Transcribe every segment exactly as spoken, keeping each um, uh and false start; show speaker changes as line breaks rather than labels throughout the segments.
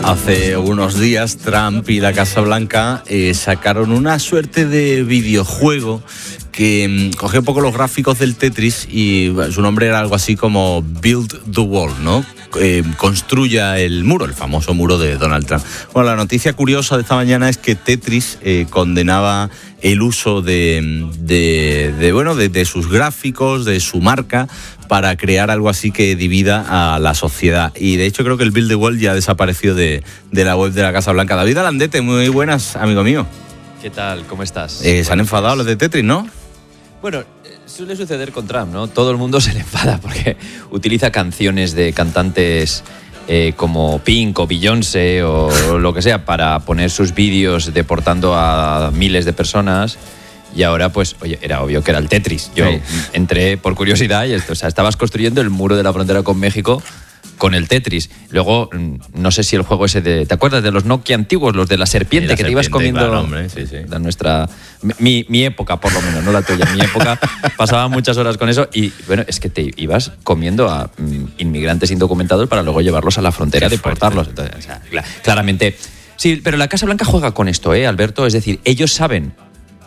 Hace unos días Trump y la Casa Blanca eh, sacaron una suerte de videojuego que mm, cogió un poco los gráficos del Tetris y bueno, su nombre era algo así como Build the Wall, ¿no? Eh, construya el muro, el famoso muro de Donald Trump. Bueno, la noticia curiosa de esta mañana es que Tetris eh, condenaba el uso de, de, de bueno, de, de sus gráficos, de su marca, para crear algo así que divida a la sociedad. Y de hecho creo que el Build the Wall ya ha desaparecido de, de la web de la Casa Blanca. David Alandete, muy buenas, amigo mío.
¿Qué tal? ¿Cómo estás?
Eh, se han enfadado los de Tetris, ¿no?
Bueno, suele suceder con Trump, ¿no? Todo el mundo se le enfada porque utiliza canciones de cantantes eh, como Pink o Beyoncé o lo que sea para poner sus vídeos deportando a miles de personas. Y ahora, pues, oye, era obvio que era el Tetris. Yo sí. entré por curiosidad y esto, o sea, estabas construyendo el muro de la frontera con México con el Tetris. Luego, no sé si el juego ese de... ¿Te acuerdas de los Nokia antiguos? Los de la serpiente, la que serpiente, te ibas comiendo...
Claro, hombre, sí, sí.
La nuestra... Mi, mi época, por lo menos, no la tuya. Mi época pasaba muchas horas con eso y, bueno, es que te ibas comiendo a mm, inmigrantes indocumentados para luego llevarlos a la frontera, deportarlos. Entonces, o sea, claramente... Sí, pero la Casa Blanca juega con esto, ¿eh, Alberto? Es decir, ellos saben...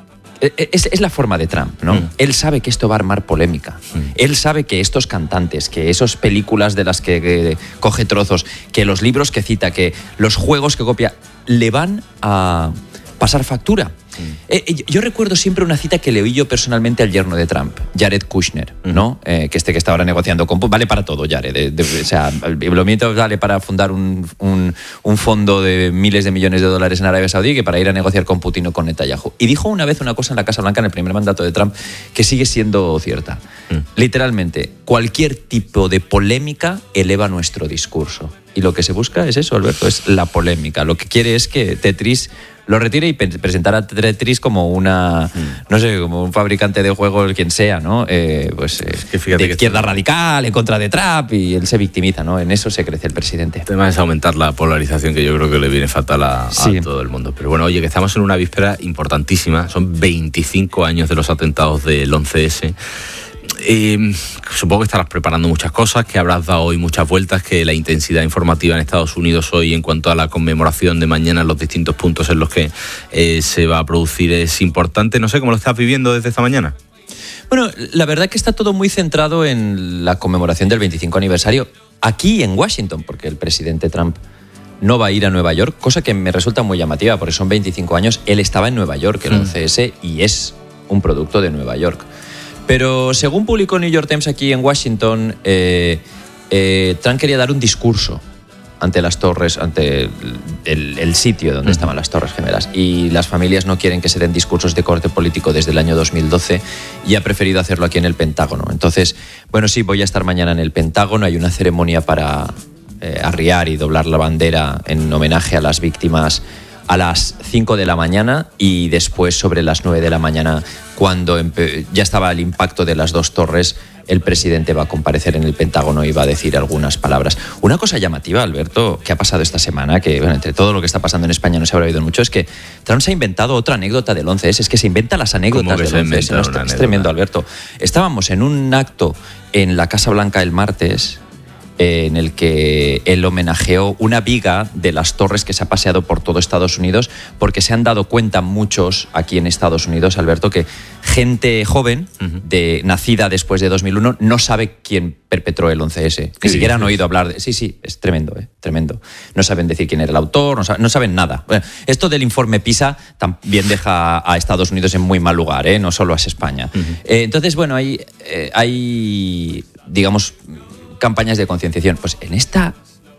Es, es la forma de Trump, ¿no? Mm. Él sabe que esto va a armar polémica. Mm. Él sabe que estos cantantes, que esas películas de las que, que coge trozos, que los libros que cita, que los juegos que copia, le van a pasar factura. Mm. Eh, yo recuerdo siempre una cita que le oí yo personalmente al yerno de Trump, Jared Kushner, ¿no? Mm. Eh, que este que está ahora negociando con... Vale para todo, Jared. De, de, o sea, lo mismo vale para fundar un, un, un fondo de miles de millones de dólares en Arabia Saudí que para ir a negociar con Putin o con Netanyahu. Y dijo una vez una cosa en la Casa Blanca en el primer mandato de Trump que sigue siendo cierta. Mm. Literalmente, cualquier tipo de polémica eleva nuestro discurso. Y lo que se busca es eso, Alberto, es la polémica. Lo que quiere es que Tetris lo retire y presentar a Tetris como una, mm. no sé, como un fabricante de juegos, quien sea, ¿no? Eh, pues eh, es que de izquierda que radical, en contra de Trump, y él se victimiza, ¿no? En eso se crece el presidente.
El tema es aumentar la polarización, que yo creo que le viene fatal a, sí. a todo el mundo. Pero bueno, oye, que estamos en una víspera importantísima. Son veinticinco años de los atentados del once ese. Eh, supongo que estarás preparando muchas cosas, que habrás dado hoy muchas vueltas, que la intensidad informativa en Estados Unidos hoy en cuanto a la conmemoración de mañana en los distintos puntos en los que eh, se va a producir es importante. No sé cómo lo estás viviendo desde esta mañana.
Bueno, la verdad es que está todo muy centrado en la conmemoración del veinticinco aniversario aquí en Washington, porque el presidente Trump no va a ir a Nueva York, cosa que me resulta muy llamativa, porque son veinticinco años. Él estaba en Nueva York el once ese y es un producto de Nueva York. Pero según publicó New York Times aquí en Washington, eh, eh, Trump quería dar un discurso ante las torres, ante el, el, el sitio donde uh-huh. estaban las Torres Gemelas. Y las familias no quieren que se den discursos de corte político desde el año dos mil doce y ha preferido hacerlo aquí en el Pentágono. Entonces, bueno, sí, voy a estar mañana en el Pentágono. Hay una ceremonia para eh, arriar y doblar la bandera en homenaje a las víctimas a las cinco de la mañana y después sobre las nueve de la mañana, cuando empe- ya estaba el impacto de las dos torres, el presidente va a comparecer en el Pentágono y va a decir algunas palabras. Una cosa llamativa, Alberto, que ha pasado esta semana, que bueno, entre todo lo que está pasando en España no se habrá oído mucho, es que Trump se ha inventado otra anécdota del once ese. Es que se inventa las anécdotas del once ese. ¿No? Es anécdota? Tremendo, Alberto. Estábamos en un acto en la Casa Blanca el martes, en el que él homenajeó una viga de las torres que se ha paseado por todo Estados Unidos, porque se han dado cuenta muchos aquí en Estados Unidos, Alberto, que gente joven, uh-huh. de, nacida después de dos mil uno, no sabe quién perpetró el once ese. Ni siquiera han oído hablar de... Sí, sí, es tremendo, ¿eh? Tremendo. No saben decir quién era el autor, no saben, no saben nada. Bueno, esto del informe PISA también deja a Estados Unidos en muy mal lugar, ¿eh? No solo a España. Uh-huh. Eh, entonces, bueno, hay, eh, hay, digamos... campañas de concienciación. Pues en esta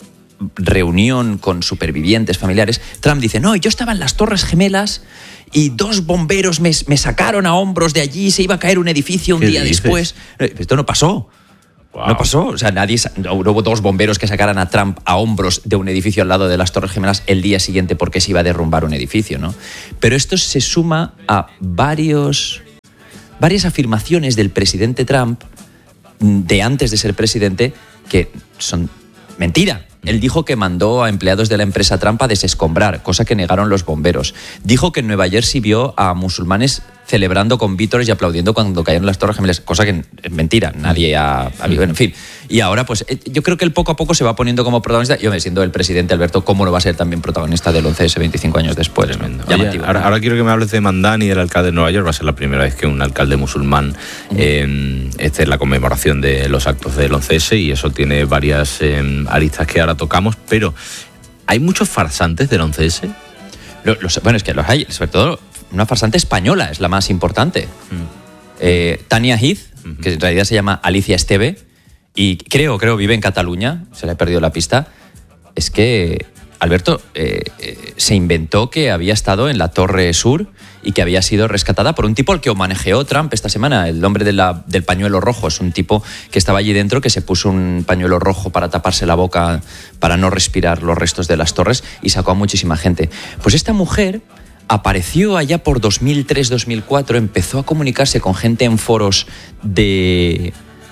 reunión con supervivientes familiares, Trump dice, no, yo estaba en las Torres Gemelas y dos bomberos me, me sacaron a hombros de allí, se iba a caer un edificio un día dices? después. Esto no pasó. Wow. No pasó. O sea, nadie, no hubo dos bomberos que sacaran a Trump a hombros de un edificio al lado de las Torres Gemelas el día siguiente porque se iba a derrumbar un edificio, ¿no? Pero esto se suma a varios, varias afirmaciones del presidente Trump de antes de ser presidente, que son mentira. Él dijo que mandó a empleados de la empresa Trump a desescombrar, cosa que negaron los bomberos. Dijo que en Nueva Jersey vio a musulmanes celebrando con vítores y aplaudiendo cuando cayeron las Torres Gemelas, cosa que es mentira, nadie ha, ha en fin. Y ahora, pues, yo creo que él poco a poco se va poniendo como protagonista. Yo, siendo el presidente, Alberto, ¿cómo no va a ser también protagonista del once ese veinticinco años después? ¿No?
Oye, ahora, ahora quiero que me hables de Mandani y del alcalde de Nueva York. Va a ser la primera vez que un alcalde musulmán uh-huh. eh, esté en la conmemoración de los actos del once ese, y eso tiene varias eh, aristas que ahora tocamos, pero ¿hay muchos farsantes del once ese?
Los, los, bueno, es que los hay, sobre todo una farsante española es la más importante. Uh-huh. Eh, Tania Heath, uh-huh. que en realidad se llama Alicia Esteve, y creo, creo vive en Cataluña, se le ha perdido la pista. Es que Alberto eh, eh, se inventó que había estado en la Torre Sur y que había sido rescatada por un tipo al que homenajeó Trump esta semana, el hombre de la, del pañuelo rojo. Es un tipo que estaba allí dentro, que se puso un pañuelo rojo para taparse la boca, para no respirar los restos de las torres, y sacó a muchísima gente. Pues esta mujer apareció allá por dos mil tres dos mil cuatro, empezó a comunicarse con gente en foros de...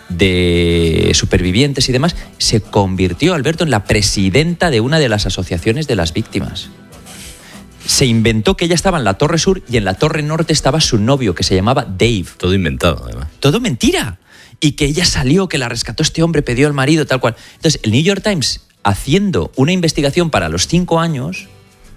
de supervivientes y demás, se convirtió, Alberto, en la presidenta de una de las asociaciones de las víctimas. Se inventó que ella estaba en la Torre Sur y en la Torre Norte estaba su novio, que se llamaba Dave.
Todo inventado, además.
Todo mentira. Y que ella salió, que la rescató este hombre, pidió al marido, tal cual. Entonces, el New York Times, haciendo una investigación para los cinco años,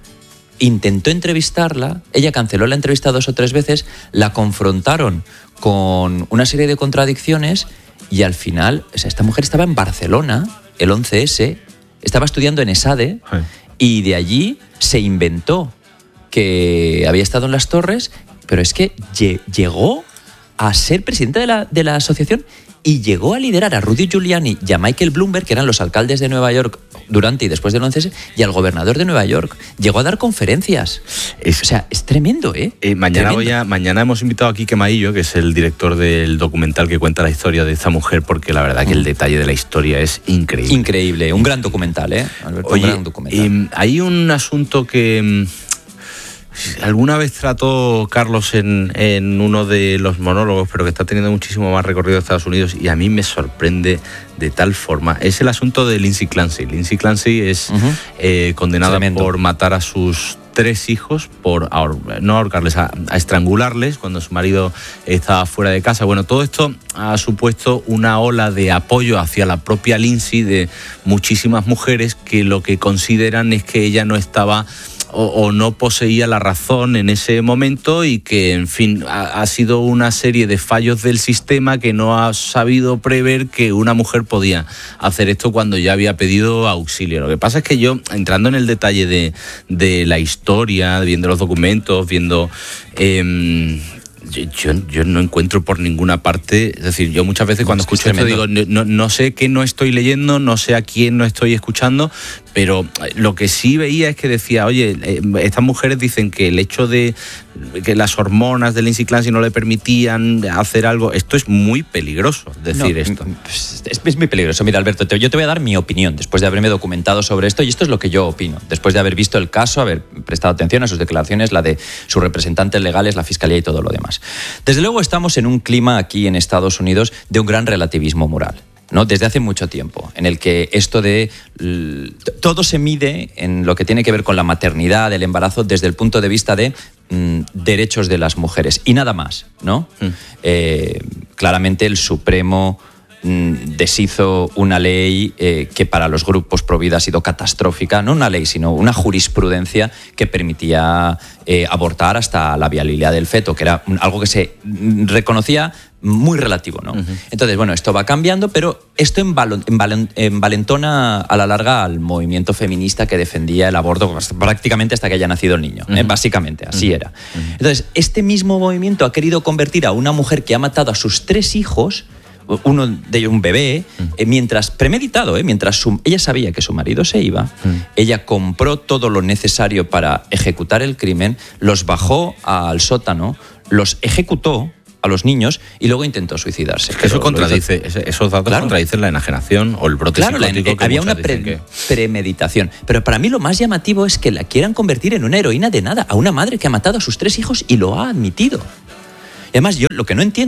intentó entrevistarla, ella canceló la entrevista dos o tres veces, la confrontaron con una serie de contradicciones. Y al final, o sea, esta mujer estaba en Barcelona, el once ese, estaba estudiando en ESADE, sí. Y de allí se inventó que había estado en las Torres, pero es que lle- llegó a ser presidente de la, de la asociación y llegó a liderar a Rudy Giuliani y a Michael Bloomberg, que eran los alcaldes de Nueva York durante y después del once ese, y al gobernador de Nueva York. Llegó a dar conferencias.
Es,
o sea, es tremendo, ¿eh?
eh mañana,
tremendo.
Voy a, mañana hemos invitado a Quique Maillo, que es el director del documental que cuenta la historia de esta mujer, porque la verdad que el detalle de la historia es increíble.
Increíble, un gran documental, ¿eh? Alberto,
Oye,
un gran documental.
Eh, hay un asunto que... alguna vez trató Carlos en, en uno de los monólogos, pero que está teniendo muchísimo más recorrido en Estados Unidos, y a mí me sorprende de tal forma. Es el asunto de Lindsay Clancy. Lindsay Clancy es uh-huh. eh, condenada Tremendo. por matar a sus tres hijos, por ahor- no ahorcarles, a, a estrangularles cuando su marido estaba fuera de casa. Bueno, todo esto ha supuesto una ola de apoyo hacia la propia Lindsay de muchísimas mujeres que lo que consideran es que ella no estaba O, o no poseía la razón en ese momento, y que, en fin, ha, ha sido una serie de fallos del sistema que no ha sabido prever que una mujer podía hacer esto cuando ya había pedido auxilio. Lo que pasa es que yo, entrando en el detalle de, de la historia, viendo los documentos, viendo... Eh, Yo, yo no encuentro por ninguna parte, es decir, yo muchas veces cuando es escucho esto digo, no, no sé qué no estoy leyendo, no sé a quién no estoy escuchando, pero lo que sí veía es que decía, oye, estas mujeres dicen que el hecho de que las hormonas de Lindsay Clancy no le permitían hacer algo, esto es muy peligroso decir no, esto.
Es, es muy peligroso. Mira, Alberto, te, yo te voy a dar mi opinión después de haberme documentado sobre esto, y esto es lo que yo opino, después de haber visto el caso, haber prestado atención a sus declaraciones, la de sus representantes legales, la fiscalía y todo lo demás. Desde luego estamos en un clima aquí en Estados Unidos de un gran relativismo moral, ¿no? Desde hace mucho tiempo, en el que esto de todo se mide en lo que tiene que ver con la maternidad, el embarazo, desde el punto de vista de mm, derechos de las mujeres y nada más, ¿no? Mm. Eh, claramente el Supremo mm, deshizo una ley eh, que para los grupos pro vida ha sido catastrófica, no una ley, sino una jurisprudencia que permitía eh, abortar hasta la viabilidad del feto, que era algo que se reconocía muy relativo, ¿no? Uh-huh. Entonces, bueno, esto va cambiando, pero esto envalon, envalon, envalentona a la larga al movimiento feminista que defendía el aborto prácticamente hasta que haya nacido el niño, uh-huh. ¿eh? Básicamente, así uh-huh. era. Uh-huh. Entonces, este mismo movimiento ha querido convertir a una mujer que ha matado a sus tres hijos, uno de ellos un bebé, uh-huh. eh, mientras, premeditado, eh, mientras su, ella sabía que su marido se iba, uh-huh. ella compró todo lo necesario para ejecutar el crimen, los bajó al sótano, los ejecutó a los niños y luego intentó suicidarse.
Eso lo, contradice, lo esos datos claro. contradicen la enajenación o el brote
claro,
psicótico.
La,
que
había una pre, que... premeditación. Pero para mí lo más llamativo es que la quieran convertir en una heroína de nada, a una madre que ha matado a sus tres hijos y lo ha admitido. Y además yo lo que no entiendo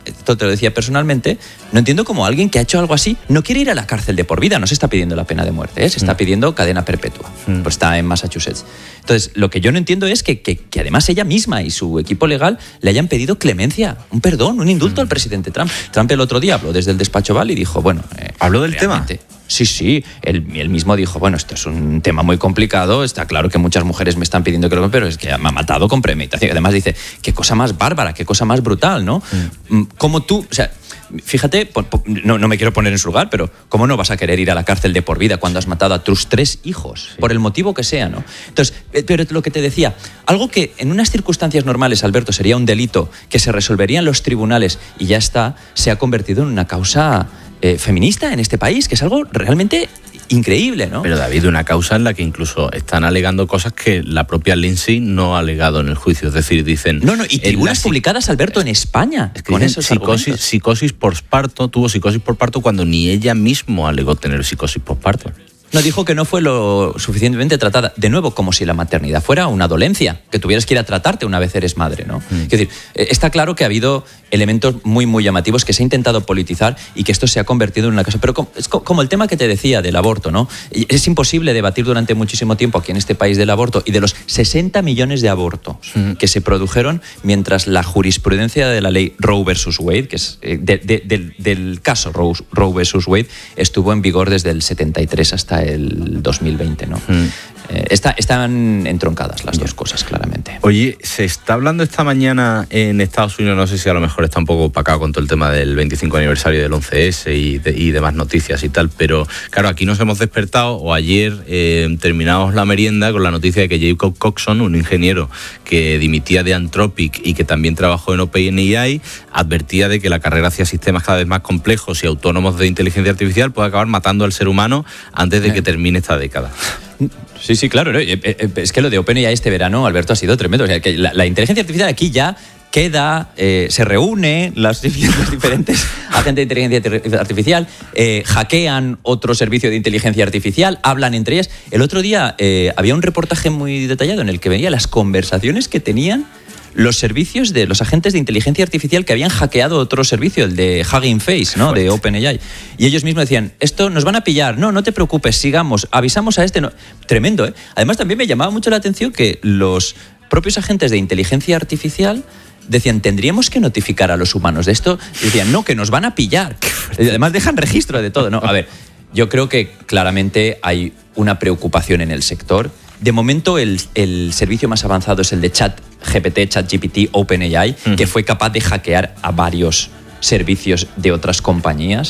esto te lo decía personalmente, no entiendo cómo alguien que ha hecho algo así no quiere ir a la cárcel de por vida. No se está pidiendo la pena de muerte, ¿eh? Se está pidiendo cadena perpetua. Mm. Pues está en Massachusetts. Entonces, lo que yo no entiendo es que, que, que además ella misma y su equipo legal le hayan pedido clemencia, un perdón, un indulto mm. al presidente Trump. Trump el otro día habló desde el despacho Oval y dijo, bueno... Eh,
¿Habló del tema?
Sí, sí, él, él mismo dijo, bueno, esto es un tema muy complicado, está claro que muchas mujeres me están pidiendo que lo... pero es que me ha matado con premeditación. Además dice, qué cosa más bárbara, qué cosa más brutal, ¿no? Mm. Como tú, o sea... Fíjate, no, no me quiero poner en su lugar, pero ¿cómo no vas a querer ir a la cárcel de por vida cuando has matado a tus tres hijos? Sí. Por el motivo que sea, ¿no? Entonces, pero lo que te decía, algo que en unas circunstancias normales, Alberto, sería un delito que se resolvería en los tribunales y ya está, se ha convertido en una causa eh, feminista en este país, que es algo realmente increíble, ¿no?
Pero David, una causa en la que incluso están alegando cosas que la propia Lindsay no ha alegado en el juicio. Es decir, dicen...
No, no, y tribunas publicadas, Alberto, en España.
Es que con esos psicosis, psicosis postparto, tuvo psicosis postparto cuando ni ella misma alegó tener psicosis postparto.
No, dijo que no fue lo suficientemente tratada. De nuevo, como si la maternidad fuera una dolencia, que tuvieras que ir a tratarte una vez eres madre, ¿no? Mm. Es decir, está claro que ha habido elementos muy, muy llamativos que se ha intentado politizar y que esto se ha convertido en una cosa. Pero como, es como el tema que te decía del aborto, ¿no? Es imposible debatir durante muchísimo tiempo aquí en este país del aborto y de los sesenta millones de abortos mm. que se produjeron mientras la jurisprudencia de la ley Roe versus Wade, que es de, de, de, del caso Roe, Roe versus Wade, estuvo en vigor desde el setenta y tres hasta el dos mil veinte, ¿no? Mm. Eh, está, están entroncadas las dos cosas, claramente.
Oye, se está hablando esta mañana en Estados Unidos, no sé si a lo mejor está un poco opacado con todo el tema del veinticinco aniversario del once ese y, de, y demás noticias y tal, pero claro, aquí nos hemos despertado, o ayer eh, terminamos la merienda con la noticia de que Jacob Coxon, un ingeniero que dimitía de Anthropic y que también trabajó en OpenAI, advertía de que la carrera hacia sistemas cada vez más complejos y autónomos de inteligencia artificial puede acabar matando al ser humano antes de que termine esta década.
Sí, sí, claro. ¿no? Es que lo de OpenAI este verano, Alberto, ha sido tremendo. O sea, que la, la inteligencia artificial aquí ya queda, eh, se reúne, las, los diferentes agentes de inteligencia artificial, eh, hackean otro servicio de inteligencia artificial, hablan entre ellas. El otro día eh, había un reportaje muy detallado en el que veía las conversaciones que tenían los servicios de los agentes de inteligencia artificial que habían hackeado otro servicio, el de Hugging Face, ¿no? De OpenAI. Y ellos mismos decían, esto nos van a pillar, no, no te preocupes, sigamos, avisamos a este. No. Tremendo, ¿eh? Además también me llamaba mucho la atención que los propios agentes de inteligencia artificial decían, tendríamos que notificar a los humanos de esto. Y decían, no, que nos van a pillar. Y además dejan registro de todo, ¿no? A ver, yo creo que claramente hay una preocupación en el sector. De momento, el, el servicio más avanzado es el de ChatGPT, ChatGPT, OpenAI, uh-huh. que fue capaz de hackear a varios servicios de otras compañías.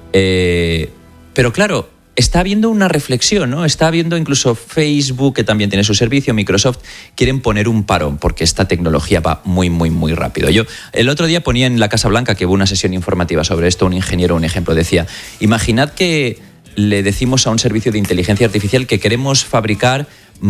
Eh, pero claro, está habiendo una reflexión, ¿no? Está habiendo incluso Facebook, que también tiene su servicio, Microsoft, quieren poner un parón porque esta tecnología va muy, muy, muy rápido. Yo el otro día ponía en la Casa Blanca, que hubo una sesión informativa sobre esto, un ingeniero, un ejemplo, decía, imaginad que le decimos a un servicio de inteligencia artificial que queremos fabricar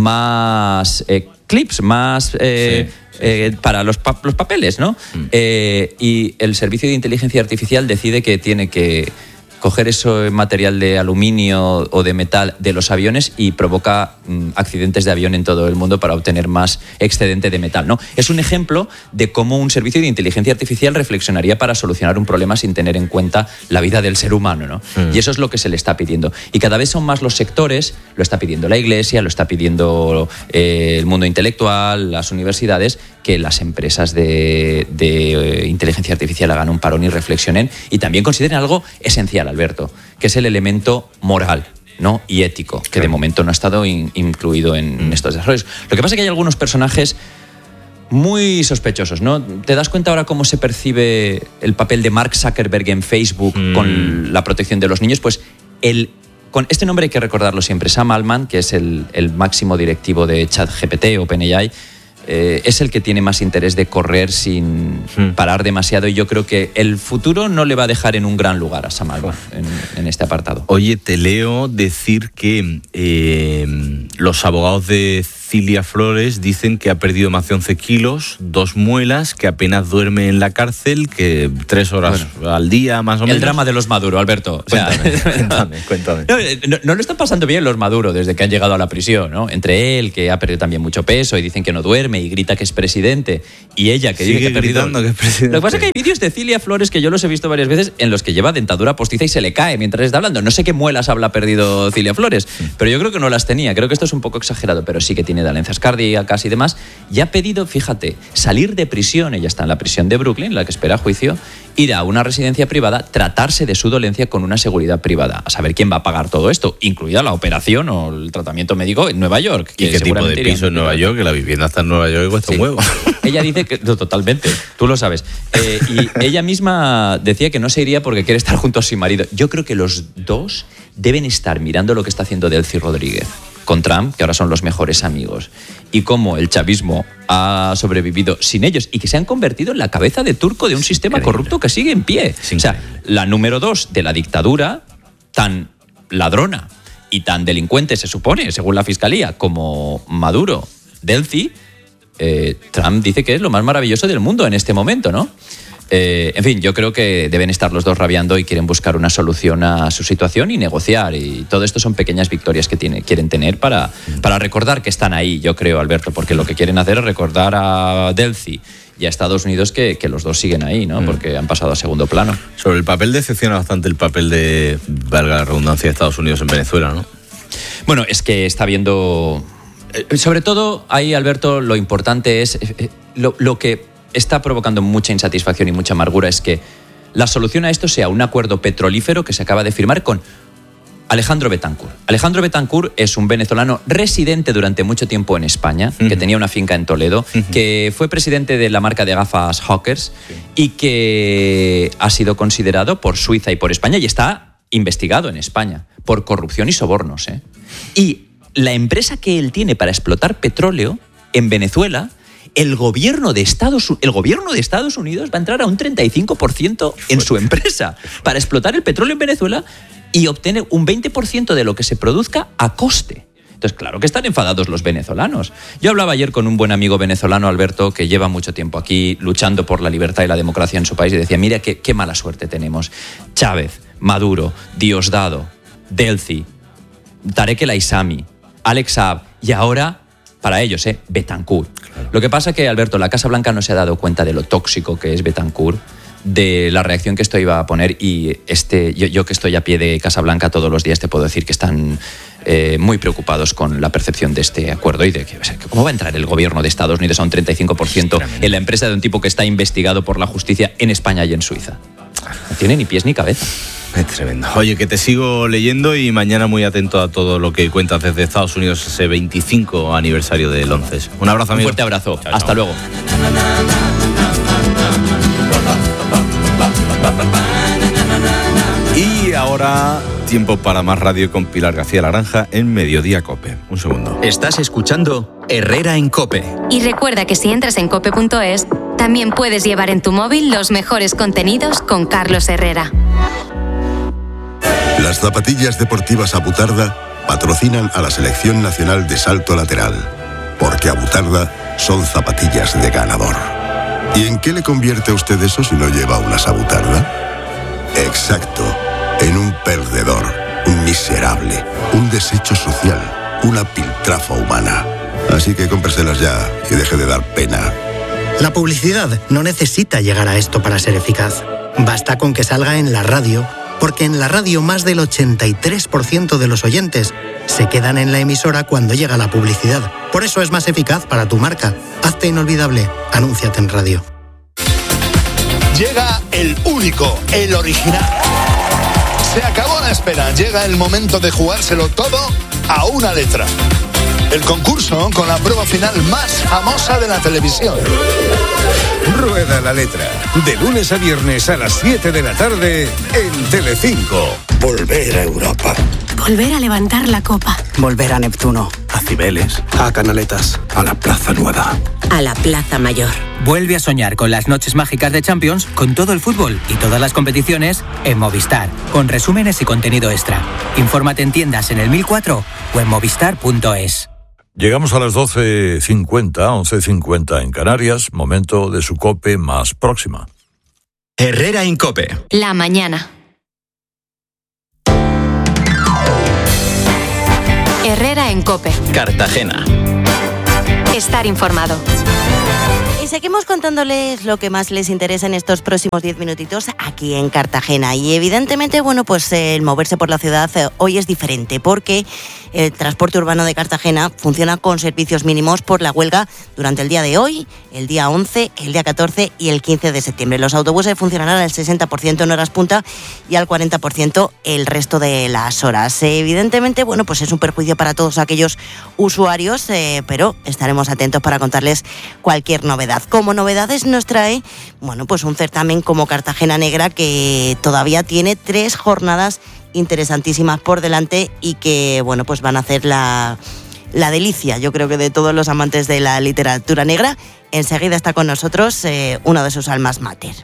más eh, clips, más eh, sí, sí, eh, sí. para los, pa- los papeles, ¿no? Mm. Eh, y el servicio de inteligencia artificial decide que tiene que coger ese material de aluminio o de metal de los aviones y provoca mm, accidentes de avión en todo el mundo para obtener más excedente de metal, ¿no? Es un ejemplo de cómo un servicio de inteligencia artificial reflexionaría para solucionar un problema sin tener en cuenta la vida del ser humano, ¿no? Mm. Y eso es lo que se le está pidiendo. Y cada vez son más los sectores, lo está pidiendo la Iglesia, lo está pidiendo eh, el mundo intelectual, las universidades, que las empresas de, de eh, inteligencia artificial hagan un parón y reflexionen y también consideren algo esencial, Alberto, que es el elemento moral, ¿no? Y ético, que de momento no ha estado in, incluido en mm. estos desarrollos. Lo que pasa es que hay algunos personajes muy sospechosos, ¿no? ¿Te das cuenta ahora cómo se percibe el papel de Mark Zuckerberg en Facebook mm. con la protección de los niños? Pues el, con este nombre hay que recordarlo siempre. Sam Altman, que es el, el máximo directivo de ChatGPT, OpenAI, Eh, es el que tiene más interés de correr sin hmm. parar demasiado y yo creo que el futuro no le va a dejar en un gran lugar a Sam Altman en, en este apartado.
Oye, te leo decir que eh, los abogados de Cilia Flores dicen que ha perdido más de once kilos, dos muelas, que apenas duerme en la cárcel, que tres horas bueno, al día más o menos.
El drama de los Maduro, Alberto. O sea,
cuéntame, cuéntame.
No, no, no lo están pasando bien los Maduro desde que han llegado a la prisión, ¿no? Entre él, que ha perdido también mucho peso y dicen que no duerme y grita que es presidente, y ella que
Sigue
dice que ha perdido...
gritando que es presidente.
Lo que pasa es que hay vídeos de Cilia Flores que yo los he visto varias veces en los que lleva dentadura postiza y se le cae mientras está hablando. No sé qué muelas habrá perdido Cilia Flores, pero yo creo que no las tenía. Creo que esto es un poco exagerado, pero sí que tiene dolencias cardíacas y demás. Y ha pedido, fíjate, salir de prisión. Ella está en la prisión de Brooklyn, la que espera juicio, ir a una residencia privada, tratarse de su dolencia con una seguridad privada. A saber quién va a pagar todo esto, incluida la operación o el tratamiento médico en Nueva York.
¿Y qué tipo de piso en Nueva York? Que la vivienda está en Nueva York y cuesta sí. un huevo.
Ella dice que... No, totalmente, tú lo sabes. Eh, y ella misma decía que no se iría porque quiere estar junto a su marido. Yo creo que los dos deben estar mirando lo que está haciendo Delcy Rodríguez con Trump, que ahora son los mejores amigos, y cómo el chavismo ha sobrevivido sin ellos y que se han convertido en la cabeza de turco de un sistema increíble. Corrupto que sigue en pie. O sea, la número dos de la dictadura, tan ladrona y tan delincuente, se supone, según la fiscalía, como Maduro, Delcy, eh, Trump dice que es lo más maravilloso del mundo en este momento, ¿no? Eh, en fin, yo creo que deben estar los dos rabiando y quieren buscar una solución a su situación y negociar. Y todo esto son pequeñas victorias que tiene, quieren tener para, para recordar que están ahí, yo creo, Alberto, porque lo que quieren hacer es recordar a Delcy y a Estados Unidos que, que los dos siguen ahí, ¿no? Porque han pasado a segundo plano.
Sobre el papel decepciona bastante el papel de, valga la redundancia, de Estados Unidos en Venezuela, ¿no?
Bueno, es que está viendo... Sobre todo, ahí, Alberto, lo importante es lo, lo que está provocando mucha insatisfacción y mucha amargura es que la solución a esto sea un acuerdo petrolífero que se acaba de firmar con Alejandro Betancur. Alejandro Betancur es un venezolano residente durante mucho tiempo en España, uh-huh. que tenía una finca en Toledo, uh-huh. que fue presidente de la marca de gafas Hawkers sí. y que ha sido considerado por Suiza y por España y está investigado en España por corrupción y sobornos. ¿eh? Y la empresa que él tiene para explotar petróleo en Venezuela, el gobierno de Estados, el gobierno de Estados Unidos va a entrar a un treinta y cinco por ciento en su empresa para explotar el petróleo en Venezuela y obtener un veinte por ciento de lo que se produzca a coste. Entonces, claro que están enfadados los venezolanos. Yo hablaba ayer con un buen amigo venezolano, Alberto, que lleva mucho tiempo aquí luchando por la libertad y la democracia en su país y decía, mira qué, qué mala suerte tenemos. Chávez, Maduro, Diosdado, Delcy, Tarek El Aissami, Alex Saab y ahora... para ellos, ¿eh? Betancur. Claro. Lo que pasa es que, Alberto, la Casa Blanca no se ha dado cuenta de lo tóxico que es Betancur, de la reacción que esto iba a poner y este, yo, yo que estoy a pie de Casa Blanca todos los días te puedo decir que están eh, muy preocupados con la percepción de este acuerdo y de que, o sea, cómo va a entrar el gobierno de Estados Unidos a un treinta y cinco por ciento en la empresa de un tipo que está investigado por la justicia en España y en Suiza. No tiene ni pies ni cabeza.
Es tremendo. Oye, que te sigo leyendo y mañana muy atento a todo lo que cuentas desde Estados Unidos, ese veinticinco aniversario del once. Un abrazo, amigo.
Un fuerte abrazo.
Chao,
Hasta
chao.
luego.
Y ahora, tiempo para más radio con Pilar García Laranja en Mediodía COPE. Un segundo.
Estás escuchando Herrera en COPE.
Y recuerda que si entras en cope punto es, también puedes llevar en tu móvil los mejores contenidos con Carlos Herrera.
Las zapatillas deportivas Abutarda patrocinan a la Selección Nacional de Salto Lateral, porque Abutarda son zapatillas de ganador. ¿Y en qué le convierte a usted eso si no lleva unas Abutarda? Exacto, en un perdedor, un miserable, un desecho social, una piltrafa humana. Así que cómpreselas ya y deje de dar pena.
La publicidad no necesita llegar a esto para ser eficaz. Basta con que salga en la radio, porque en la radio más del ochenta y tres por ciento de los oyentes se quedan en la emisora cuando llega la publicidad. Por eso es más eficaz para tu marca. Hazte inolvidable. Anúnciate en radio.
Llega el único, el original. Se acabó la espera. Llega el momento de jugárselo todo a una letra. El concurso con la prueba final más famosa de la televisión.
Rueda la letra. De lunes a viernes a las siete de la tarde en Telecinco.
Volver a Europa.
Volver a levantar la copa.
Volver a Neptuno.
A Cibeles. A Canaletas. A la Plaza Nueva.
A la Plaza Mayor.
Vuelve a soñar con las noches mágicas de Champions, con todo el fútbol y todas las competiciones en Movistar, con resúmenes y contenido extra. Infórmate en tiendas en el mil cuatro o en movistar punto es.
Llegamos a las doce cincuenta, once cincuenta en Canarias, momento de su COPE más próxima.
Herrera en COPE.
La mañana. Herrera en COPE.
Cartagena.
Estar informado.
Y seguimos contándoles lo que más les interesa en estos próximos diez minutitos aquí en Cartagena. Y evidentemente, bueno, pues el moverse por la ciudad hoy es diferente porque el transporte urbano de Cartagena funciona con servicios mínimos por la huelga durante el día de hoy, el día once, el día catorce y el quince de septiembre. Los autobuses funcionarán al sesenta por ciento en horas punta y al cuarenta por ciento el resto de las horas. Evidentemente, bueno, pues es un perjuicio para todos aquellos usuarios, eh, pero estaremos atentos para contarles cualquier novedad. Como novedades nos trae, bueno, pues un certamen como Cartagena Negra que todavía tiene tres jornadas interesantísimas por delante y que, bueno, pues van a hacer la, la delicia, yo creo que de todos los amantes de la literatura negra. Enseguida está con nosotros eh, uno de sus almas mater.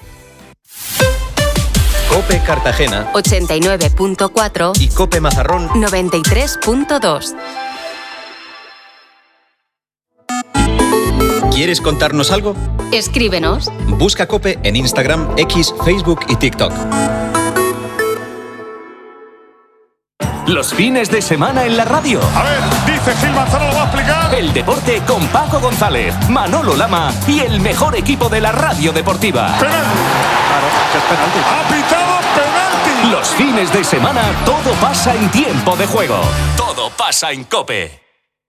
COPE Cartagena
ochenta y nueve punto cuatro
y COPE Mazarrón
noventa y tres punto dos.
¿Quieres contarnos algo?
Escríbenos.
Busca COPE en Instagram, X, Facebook y TikTok.
Los fines de semana en la radio.
A ver, dice Gil Manzano, lo va a explicar.
El deporte con Paco González, Manolo Lama y el mejor equipo de la radio deportiva.
Penalti. Claro, que es penalti. Ha pitado penalti.
Los fines de semana todo pasa en tiempo de juego. Todo pasa en COPE.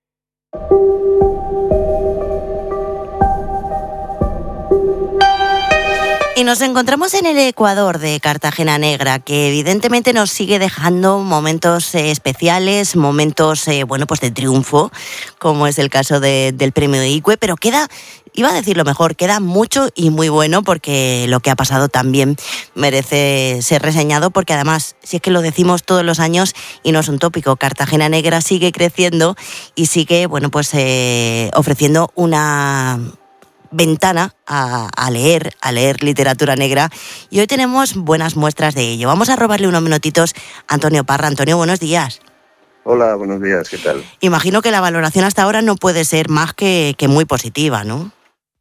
Y nos encontramos en el Ecuador de Cartagena Negra, que evidentemente nos sigue dejando momentos eh, especiales, momentos eh, bueno, pues de triunfo, como es el caso de, del premio I C U E, pero queda, iba a decir lo mejor, queda mucho y muy bueno, porque lo que ha pasado también merece ser reseñado, porque además, si es que lo decimos todos los años y no es un tópico, Cartagena Negra sigue creciendo y sigue, bueno, pues eh, ofreciendo una ventana a, a leer, a leer literatura negra, y hoy tenemos buenas muestras de ello. Vamos a robarle unos minutitos a Antonio Parra. Antonio, buenos días.
Hola, buenos días, ¿qué tal?
Imagino que la valoración hasta ahora no puede ser más que, que muy positiva, ¿no?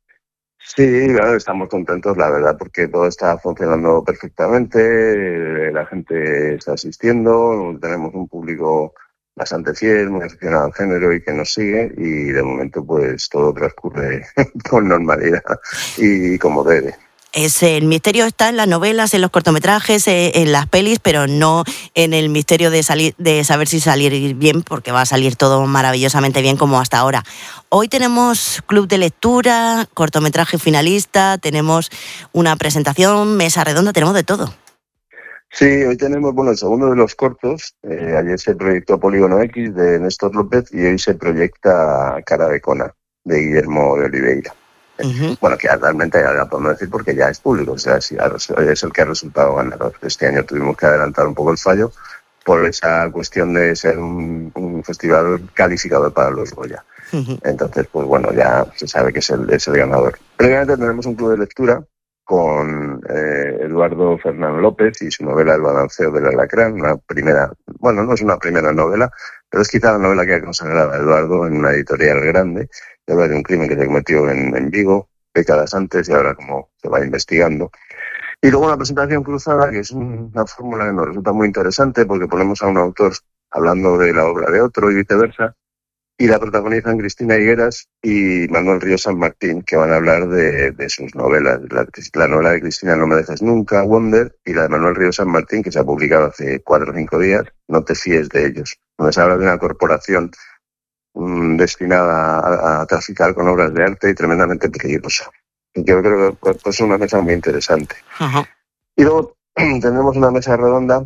Sí, claro, estamos contentos, la verdad, porque todo está funcionando perfectamente, la gente está asistiendo, tenemos un público bastante fiel, muy aficionado al género y que nos sigue, y de momento pues todo transcurre con normalidad y como debe.
Es, el misterio está en las novelas, en los cortometrajes, en las pelis, pero no en el misterio de salir, de saber si salir bien, porque va a salir todo maravillosamente bien como hasta ahora. Hoy tenemos club de lectura, cortometraje finalista, tenemos una presentación, mesa redonda, tenemos de todo.
Sí, hoy tenemos, bueno, el segundo de los cortos. Eh, ayer se proyectó Polígono X de Néstor López y hoy se proyecta Cara de Cona de Guillermo de Oliveira. Uh-huh. Bueno, que realmente ya lo podemos decir porque ya es público, o sea, sí, es el que ha resultado ganador. Este año tuvimos que adelantar un poco el fallo por esa cuestión de ser un, un festival calificador para los Goya. Uh-huh. Entonces, pues bueno, ya se sabe que es el, es el ganador. Previamente tenemos un club de lectura con eh, Eduardo Fernán López y su novela El balanceo del alacrán, una primera, bueno, no es una primera novela, pero es quizá la novela que ha consagrado a Eduardo en una editorial grande, que habla de un crimen que se cometió en, en Vigo décadas antes y ahora como se va investigando. Y luego una presentación cruzada, que es una fórmula que nos resulta muy interesante porque ponemos a un autor hablando de la obra de otro y viceversa, y la protagonizan Cristina Higueras y Manuel Río San Martín, que van a hablar de, de sus novelas. La, la novela de Cristina, No me dejes nunca, Wonder, y la de Manuel Río San Martín, que se ha publicado hace cuatro o cinco días, No te fíes de ellos, donde se habla de una corporación um, destinada a, a traficar con obras de arte y tremendamente peligrosa. Y yo creo que pues, es una mesa muy interesante. Uh-huh. Y luego tenemos una mesa redonda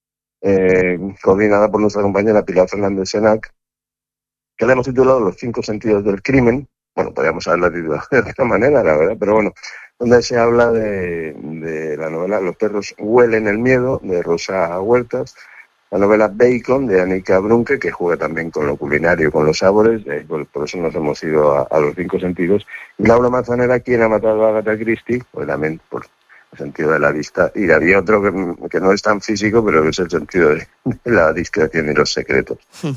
eh, coordinada por nuestra compañera Pilar Fernández Senac, que le hemos titulado Los cinco sentidos del crimen. Bueno, podríamos haberla titulado de otra manera, la verdad, pero bueno, donde se habla de, de la novela Los perros huelen el miedo, de Rosa Huertas, la novela Bacon, de Annika Brunke, que juega también con lo culinario y con los sabores, eh, por, por eso nos hemos ido a, a los cinco sentidos, y Laura Manzanera, Quien ha matado a Agatha Christie, pues también por el sentido de la vista, y había otro que, que no es tan físico, pero es el sentido de, de la discreción y los secretos.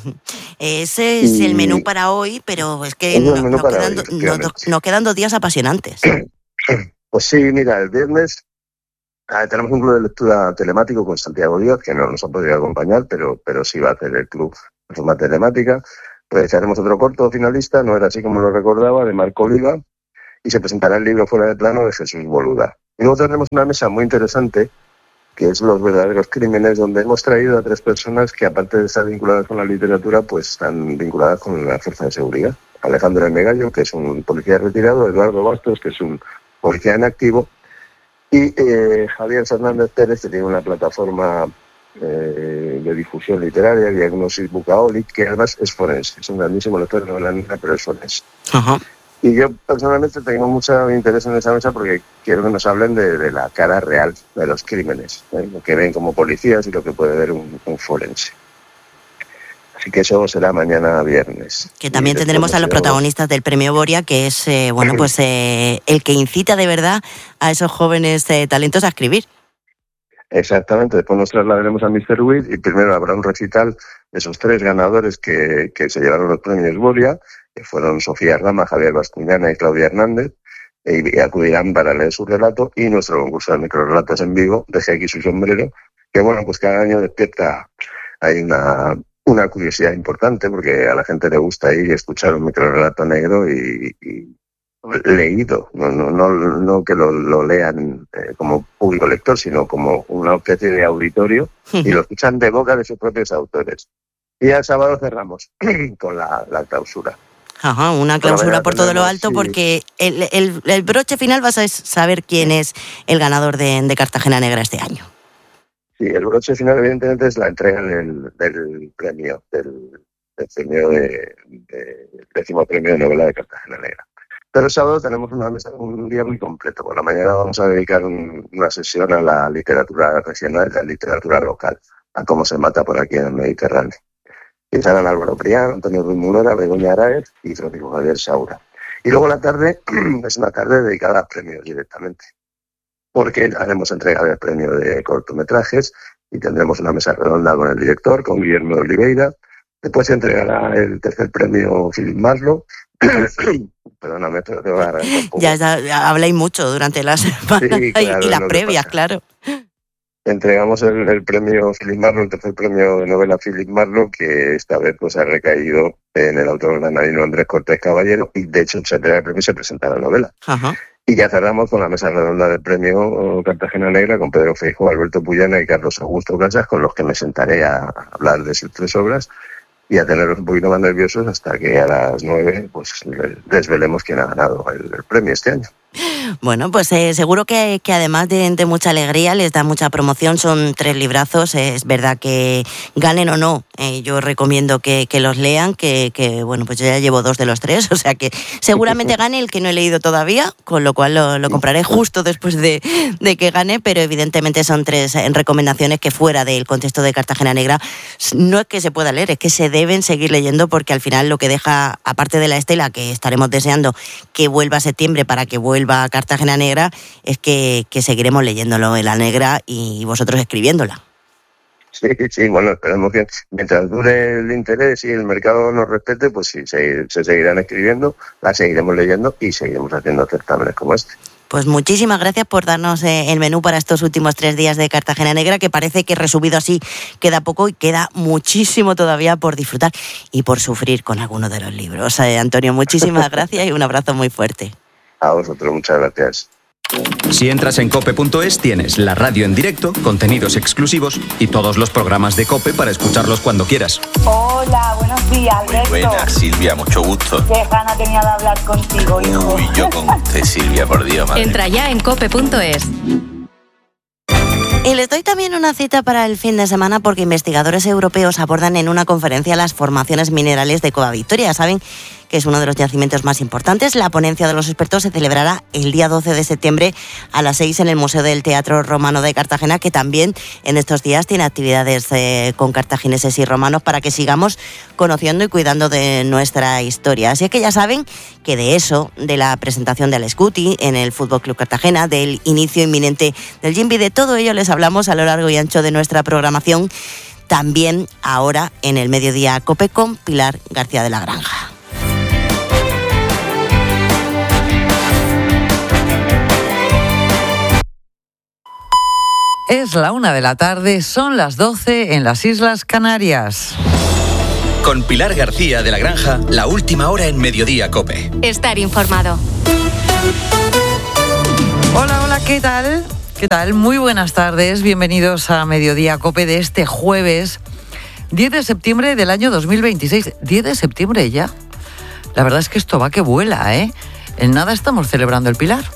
Ese es y... el menú para hoy, pero es que no, no, quedan, hoy, no, no quedan dos días apasionantes.
Pues sí, mira, el viernes ah, tenemos un club de lectura telemático con Santiago Díaz, que no nos ha podido acompañar, pero, pero sí va a hacer el club de forma telemática. Pues haremos otro corto finalista, no era así como lo recordaba, de Marco Oliva, y se presentará el libro Fuera de Plano de Jesús Boluda. Y luego tenemos una mesa muy interesante, que es Los verdaderos crímenes, donde hemos traído a tres personas que, aparte de estar vinculadas con la literatura, pues están vinculadas con la fuerza de seguridad. Alejandro Megallo, que es un policía retirado, Eduardo Bastos, que es un policía en activo, y eh, Javier Fernández Pérez, que tiene una plataforma eh, de difusión literaria, Diagnosis Bucaolic, que además es forense, es un grandísimo lector de novela negra, pero es forense.
Ajá.
Y yo personalmente tengo mucho interés en esa mesa porque quiero que nos hablen de, de la cara real de los crímenes, ¿eh? Lo que ven como policías y lo que puede ver un, un forense. Así que eso será mañana viernes.
Que también tendremos a los protagonistas del Premio Boria, que es eh, bueno pues eh, el que incita de verdad a esos jóvenes eh, talentos a escribir.
Exactamente, después nos trasladaremos a míster Witt y primero habrá un recital de esos tres ganadores que, que se llevaron los premios Boria, que fueron Sofía Rama, Javier Bascuñana y Claudia Hernández, y, y acudirán para leer su relato, y nuestro concurso de microrelatos en vivo, Deje aquí su sombrero, que bueno, pues cada año despierta, hay una, una curiosidad importante, porque a la gente le gusta ir y escuchar un microrelato negro y, y leído, no, no, no, no que lo, lo lean eh, como público lector, sino como una especie de auditorio, y lo escuchan de boca de sus propios autores. Y el sábado cerramos con la, la clausura.
Ajá, una clausura por todo lo alto, sí. Porque el, el, el broche final vas a saber quién es el ganador de, de Cartagena Negra este año.
Sí, el broche final evidentemente es la entrega del, del premio, del, del premio de, de décimo premio de novela de Cartagena Negra. Pero el sábado tenemos una mesa, un día muy completo. Por la mañana vamos a dedicar un, una sesión a la literatura regional, a la literatura local, a cómo se mata por aquí en el Mediterráneo. Y estarán Álvaro Prián, Antonio Ruiz Munera, Begoña Araez y Rodrigo Javier Saura. Y luego la tarde es una tarde dedicada a premios directamente, porque haremos entrega del premio de cortometrajes y tendremos una mesa redonda con el director, con Guillermo de Oliveira. Después se entregará el tercer premio Philip Marlowe. Perdóname, pero te voy a agarrar un poco.
Ya, ya, ya habláis mucho durante la semana, sí, claro, y las previas, claro.
Entregamos el, el premio Philip Marlowe, el tercer premio de novela Philip Marlowe, que esta vez pues ha recaído en el autor granadino Andrés Cortés Caballero, y de hecho se entrega el premio y se presenta la novela.
Ajá.
Y ya cerramos con la mesa redonda del premio Cartagena Negra, con Pedro Feijóo, Alberto Puyana y Carlos Augusto Casas, con los que me sentaré a hablar de sus tres obras y a tenerlos un poquito más nerviosos hasta que a las nueve pues desvelemos quién ha ganado el, el premio este año.
Bueno, pues eh, seguro que, que además de, de mucha alegría les da mucha promoción, son tres librazos, eh, es verdad que ganen o no, eh, yo recomiendo que, que los lean, que, que bueno, pues yo ya llevo dos de los tres, o sea que seguramente gane el que no he leído todavía, con lo cual lo, lo compraré justo después de, de que gane, pero evidentemente son tres eh, recomendaciones que fuera del contexto de Cartagena Negra no es que se pueda leer, es que se deben seguir leyendo, porque al final lo que deja, aparte de la estela que estaremos deseando que vuelva a septiembre para que vuelva a Cartagena Negra, es que, que seguiremos leyéndolo en la negra y vosotros escribiéndola.
Sí, sí, bueno, esperemos que mientras dure el interés y el mercado nos respete, pues sí, se, se seguirán escribiendo, la seguiremos leyendo y seguiremos haciendo certámenes como este.
Pues muchísimas gracias por darnos eh, el menú para estos últimos tres días de Cartagena Negra, que parece que resumido así queda poco y queda muchísimo todavía por disfrutar y por sufrir con alguno de los libros. Eh, Antonio, muchísimas gracias y un abrazo muy fuerte.
A vosotros, muchas gracias.
Si entras en cope punto es tienes la radio en directo, contenidos exclusivos y todos los programas de COPE para escucharlos cuando quieras.
Hola, buenos días, Alberto.
Muy buenas, Silvia, mucho gusto.
Qué gana tenía de hablar contigo, hijo.
Uy, yo con usted, Silvia, por Dios, madre.
Entra ya en cope punto es.
Y les doy también una cita para el fin de semana porque investigadores europeos abordan en una conferencia las formaciones minerales de Cova Victoria. Saben que que es uno de los yacimientos más importantes. La ponencia de los expertos se celebrará el día doce de septiembre a las seis en el Museo del Teatro Romano de Cartagena, que también en estos días tiene actividades eh, con cartagineses y romanos para que sigamos conociendo y cuidando de nuestra historia. Así que ya saben que de eso, de la presentación del Scuti en el Fútbol Club Cartagena, del inicio inminente del Gimbi, de todo ello les hablamos a lo largo y ancho de nuestra programación, también ahora en el Mediodía COPE con Pilar García de la Granja.
Es la una de la tarde, son las doce en las Islas Canarias.
Con Pilar García de la Granja, la última hora en Mediodía COPE.
Estar informado.
Hola, hola, ¿qué tal? ¿Qué tal? Muy buenas tardes, bienvenidos a Mediodía COPE de este jueves diez de septiembre del año dos mil veintiséis. diez de septiembre ya. La verdad es que esto va que vuela, ¿eh? En nada estamos celebrando el Pilar.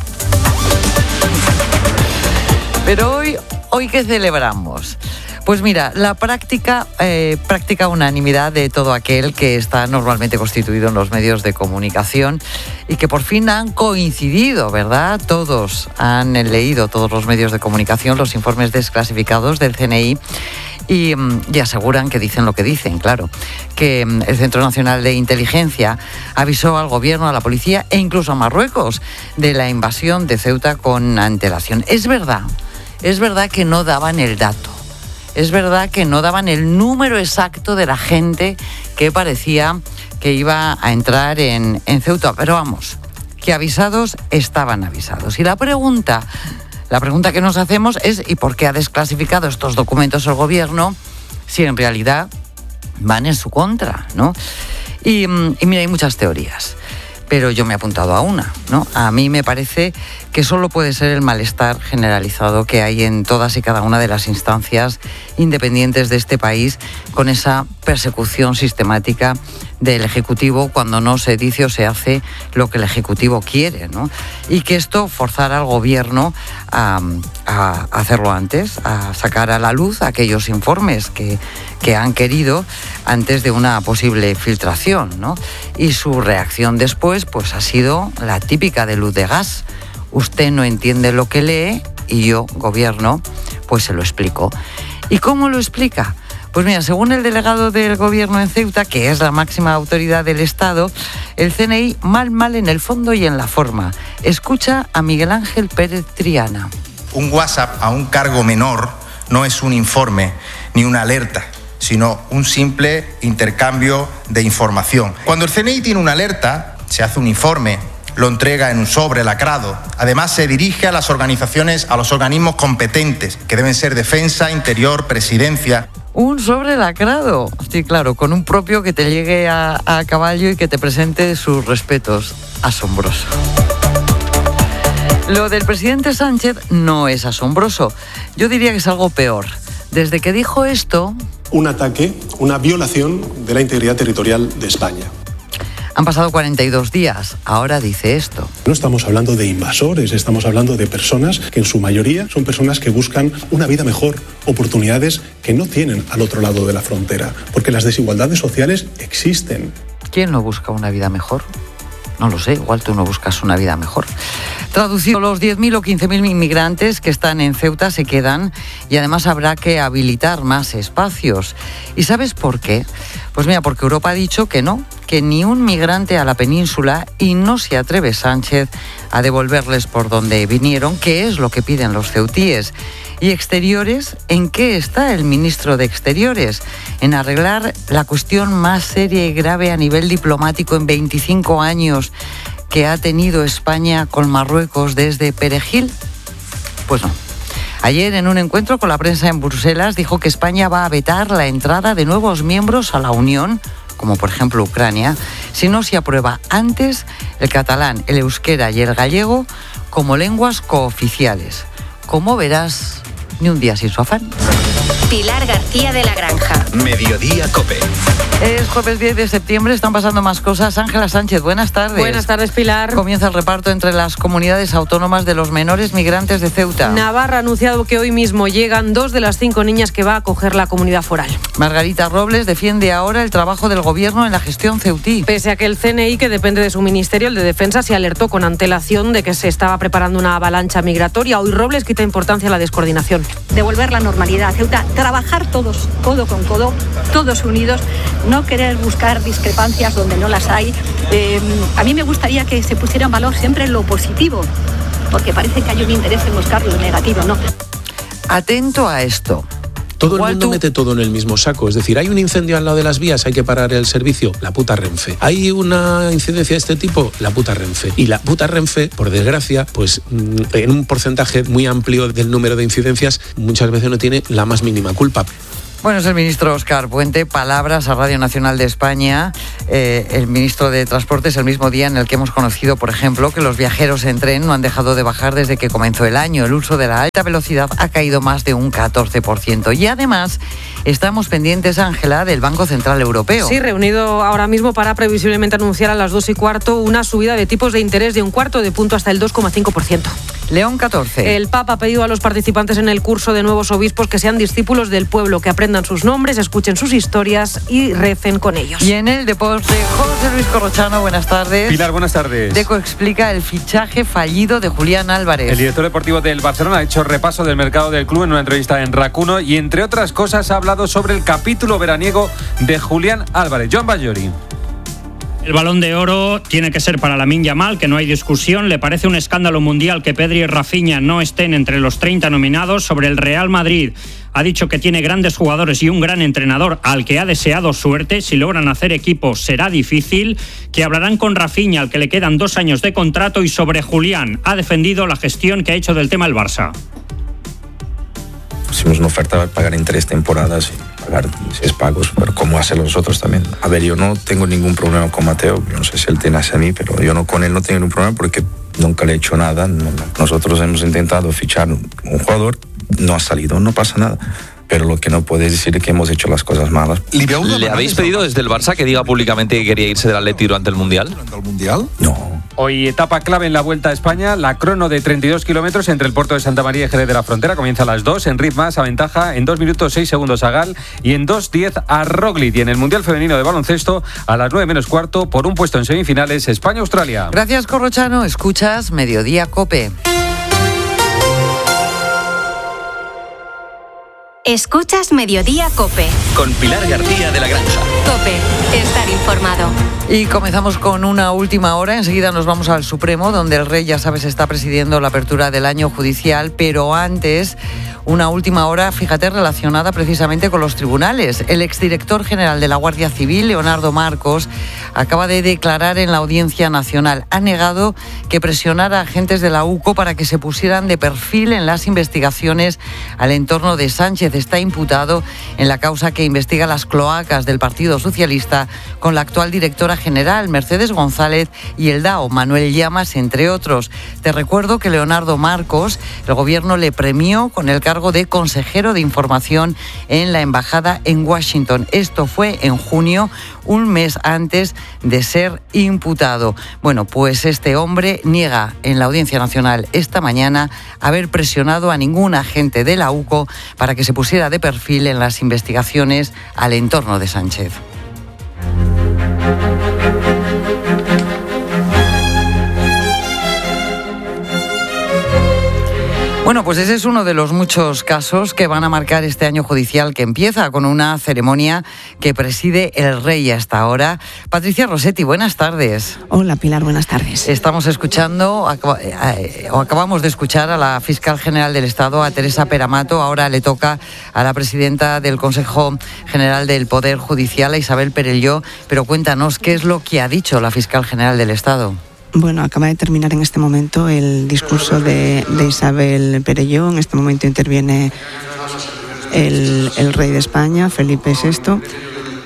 Pero hoy, ¿hoy qué celebramos? Pues mira, la práctica, eh, práctica unanimidad de todo aquel que está normalmente constituido en los medios de comunicación y que por fin han coincidido, ¿verdad? Todos han leído, todos los medios de comunicación, los informes desclasificados del C N I y, y aseguran que dicen lo que dicen, claro, que el Centro Nacional de Inteligencia avisó al gobierno, a la policía e incluso a Marruecos de la invasión de Ceuta con antelación. Es verdad, es verdad que no daban el dato. Es verdad que no daban el número exacto de la gente que parecía que iba a entrar en, en Ceuta. Pero vamos, que avisados estaban avisados. Y la pregunta, la pregunta que nos hacemos es ¿y por qué ha desclasificado estos documentos el gobierno si en realidad van en su contra, ¿no? Y, y mira, hay muchas teorías. Pero yo me he apuntado a una, ¿no? A mí me parece que solo puede ser el malestar generalizado que hay en todas y cada una de las instancias independientes de este país con esa persecución sistemática del Ejecutivo cuando no se dice o se hace lo que el Ejecutivo quiere, ¿no? Y que esto forzara al Gobierno a, a hacerlo antes, a sacar a la luz aquellos informes que, que han querido antes de una posible filtración, ¿no? Y su reacción después pues ha sido la típica de luz de gas. Usted no entiende lo que lee y yo, Gobierno, pues se lo explico. ¿Y cómo lo explica? Pues mira, según el delegado del Gobierno en Ceuta, que es la máxima autoridad del Estado, el C N I mal, mal en el fondo y en la forma. Escucha a Miguel Ángel Pérez Triana.
Un WhatsApp a un cargo menor no es un informe ni una alerta, sino un simple intercambio de información. Cuando el C N I tiene una alerta, se hace un informe, lo entrega en un sobre lacrado. Además, se dirige a las organizaciones, a los organismos competentes, que deben ser Defensa, Interior, Presidencia.
Un sobre lacrado, sí, claro, con un propio que te llegue a, a caballo y que te presente sus respetos. Asombroso. Lo del presidente Sánchez no es asombroso. Yo diría que es algo peor. Desde que dijo esto...
Un ataque, una violación de la integridad territorial de España.
Han pasado cuarenta y dos días, ahora dice esto.
No estamos hablando de invasores, estamos hablando de personas que en su mayoría son personas que buscan una vida mejor, oportunidades que no tienen al otro lado de la frontera, porque las desigualdades sociales existen.
¿Quién no busca una vida mejor? No lo sé, igual tú no buscas una vida mejor. Traducido, los diez mil o quince mil inmigrantes que están en Ceuta se quedan y además habrá que habilitar más espacios. ¿Y sabes por qué? Pues mira, porque Europa ha dicho que no, que ni un migrante a la península y no se atreve Sánchez a devolverles por donde vinieron, que es lo que piden los ceutíes. ¿Y Exteriores? ¿En qué está el ministro de Exteriores? En arreglar la cuestión más seria y grave a nivel diplomático en veinticinco años que ha tenido España con Marruecos desde Perejil. Pues no. Ayer, en un encuentro con la prensa en Bruselas, dijo que España va a vetar la entrada de nuevos miembros a la Unión, como por ejemplo Ucrania, si no se aprueba antes el catalán, el euskera y el gallego como lenguas cooficiales. Como verás, ni un día sin su afán.
Pilar García de la Granja.
Mediodía COPE.
Es jueves diez de septiembre, están pasando más cosas. Ángela Sánchez, buenas tardes.
Buenas tardes, Pilar.
Comienza el reparto entre las comunidades autónomas de los menores migrantes de Ceuta.
Navarra ha anunciado que hoy mismo llegan dos de las cinco niñas que va a acoger la comunidad foral.
Margarita Robles defiende ahora el trabajo del gobierno en la gestión ceutí.
Pese a que el C N I, que depende de su ministerio, el de Defensa, se alertó con antelación de que se estaba preparando una avalancha migratoria, hoy Robles quita importancia a la descoordinación.
Devolver la normalidad a Ceuta, trabajar todos, codo con codo, todos unidos, no querer buscar discrepancias donde no las hay. Eh, a mí me gustaría que se pusiera en valor siempre lo positivo, porque parece que hay un interés en buscar lo negativo, ¿no?
Atento a esto.
Todo el mundo mete todo en el mismo saco. Es decir, hay un incendio al lado de las vías, hay que parar el servicio, la puta Renfe. Hay una incidencia de este tipo, la puta Renfe. Y la puta Renfe, por desgracia, pues en un porcentaje muy amplio del número de incidencias, muchas veces no tiene la más mínima culpa.
Bueno, es el ministro Óscar Puente, palabras a Radio Nacional de España. Eh, el ministro de Transportes, el mismo día en el que hemos conocido, por ejemplo, que los viajeros en tren no han dejado de bajar desde que comenzó el año. El uso de la alta velocidad ha caído más de un catorce por ciento. Y además, estamos pendientes, Ángela, del Banco Central Europeo.
Sí, reunido ahora mismo para previsiblemente anunciar a las dos y cuarto una subida de tipos de interés de un cuarto de punto hasta el dos coma cinco por ciento.
León catorce.
El Papa ha pedido a los participantes en el curso de nuevos obispos que sean discípulos del pueblo, que aprendan sus nombres, escuchen sus historias y recen con ellos.
Y en el deporte, José Luis Corrochano, buenas tardes.
Pilar, buenas tardes.
Deco explica el fichaje fallido de Julián Álvarez.
El director deportivo del Barcelona ha hecho repaso del mercado del club en una entrevista en RAC uno y, entre otras cosas, ha hablado sobre el capítulo veraniego de Julián Álvarez. Joan Bayori.
El Balón de Oro tiene que ser para Lamine Yamal, que no hay discusión. Le parece un escándalo mundial que Pedri y Rafinha no estén entre los treinta nominados. Sobre el Real Madrid, ha dicho que tiene grandes jugadores y un gran entrenador al que ha deseado suerte. Si logran hacer equipo será difícil. Que hablarán con Rafinha, al que le quedan dos años de contrato. Y sobre Julián, ha defendido la gestión que ha hecho del tema el Barça.
Hicimos una oferta para pagar en tres temporadas y pagar seis pagos, pero ¿cómo hacerlo nosotros también? A ver, yo no tengo ningún problema con Mateo, yo no sé si él tiene hacia mí, pero yo no con él no tengo ningún problema porque nunca le he hecho nada. Nosotros hemos intentado fichar un jugador, no ha salido, no pasa nada. Pero lo que no puedes decir es que hemos hecho las cosas malas.
¿Le habéis pedido desde el Barça que diga públicamente que quería irse del Atleti durante el Mundial?
¿Durante el Mundial? No.
Hoy etapa clave en la Vuelta a España, la crono de treinta y dos kilómetros entre el puerto de Santa María y Jerez de la Frontera. Comienza a las dos, en Ritmas aventaja en dos minutos seis segundos a Gal y en dos diez a Roglic. Y en el Mundial Femenino de Baloncesto, a las nueve menos cuarto, por un puesto en semifinales, España-Australia.
Gracias, Corrochano. Escuchas Mediodía COPE.
Escuchas Mediodía COPE.
Con Pilar García de la Granja.
COPE, estar informado.
Y comenzamos con una última hora. Enseguida nos vamos al Supremo, donde el rey, ya sabes, está presidiendo la apertura del año judicial. Pero antes, una última hora, fíjate, relacionada precisamente con los tribunales. El exdirector general de la Guardia Civil, Leonardo Marcos, acaba de declarar en la Audiencia Nacional. Ha negado que presionara a agentes de la U C O para que se pusieran de perfil en las investigaciones al entorno de Sánchez. Está imputado en la causa que investiga las cloacas del Partido Socialista con la actual directora general, Mercedes González, y el D A O, Manuel Llamas, entre otros. Te recuerdo que Leonardo Marcos, el gobierno le premió con el cargo de consejero de información en la embajada en Washington. Esto fue en junio, un mes antes de ser imputado. Bueno, pues este hombre niega en la Audiencia Nacional esta mañana haber presionado a ningún agente de la U C O para que se pusiera de perfil en las investigaciones al entorno de Sánchez. Bueno, pues ese es uno de los muchos casos que van a marcar este año judicial que empieza con una ceremonia que preside el rey hasta ahora. Patricia Rossetti, buenas tardes.
Hola Pilar, buenas tardes.
Estamos escuchando, o acabamos de escuchar a la fiscal general del Estado, a Teresa Peramato. Ahora le toca a la presidenta del Consejo General del Poder Judicial, a Isabel Perelló. Pero cuéntanos, ¿qué es lo que ha dicho la fiscal general del Estado?
Bueno, acaba de terminar en este momento el discurso de, de Isabel Perelló. En este momento interviene el, el rey de España, Felipe sexto.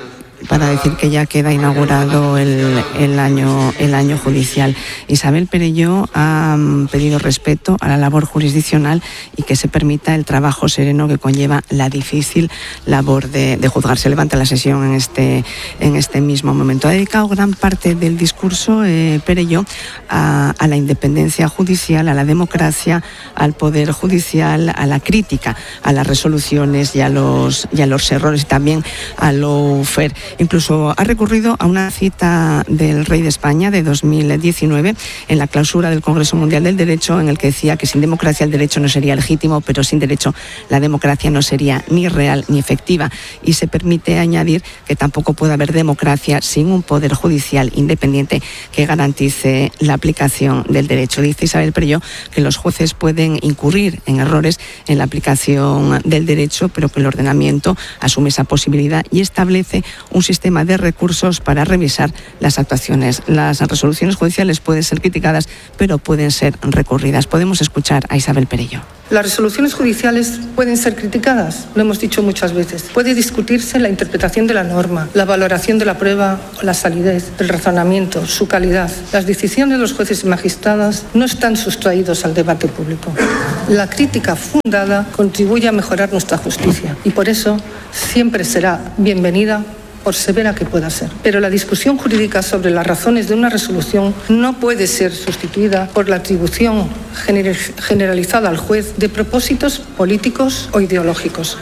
para decir que ya queda inaugurado el, el, año, el año judicial. Isabel Perelló ha pedido respeto a la labor jurisdiccional y que se permita el trabajo sereno que conlleva la difícil labor de, de juzgar. Se levanta la sesión en este, en este mismo momento. Ha dedicado gran parte del discurso eh, Perelló a, a la independencia judicial, a la democracia, al poder judicial, a la crítica, a las resoluciones y a los, y a los errores, y también a lo fair. Incluso ha recurrido a una cita del rey de España de dos mil diecinueve en la clausura del Congreso Mundial del Derecho, en el que decía que sin democracia el derecho no sería legítimo, pero sin derecho la democracia no sería ni real ni efectiva. Y se permite añadir que tampoco puede haber democracia sin un poder judicial independiente que garantice la aplicación del derecho. Dice Isabel Perelló que los jueces pueden incurrir en errores en la aplicación del derecho, pero que el ordenamiento asume esa posibilidad y establece un sistema de recursos para revisar las actuaciones. Las resoluciones judiciales pueden ser criticadas, pero pueden ser recurridas. Podemos escuchar a Isabel Perelló.
Las resoluciones judiciales pueden ser criticadas, lo hemos dicho muchas veces. Puede discutirse la interpretación de la norma, la valoración de la prueba, la solidez, el razonamiento, su calidad. Las decisiones de los jueces y magistrados no están sustraídos al debate público. La crítica fundada contribuye a mejorar nuestra justicia y por eso siempre será bienvenida, por severa que pueda ser. Pero la discusión jurídica sobre las razones de una resolución no puede ser sustituida por la atribución generalizada al juez de propósitos políticos o ideológicos.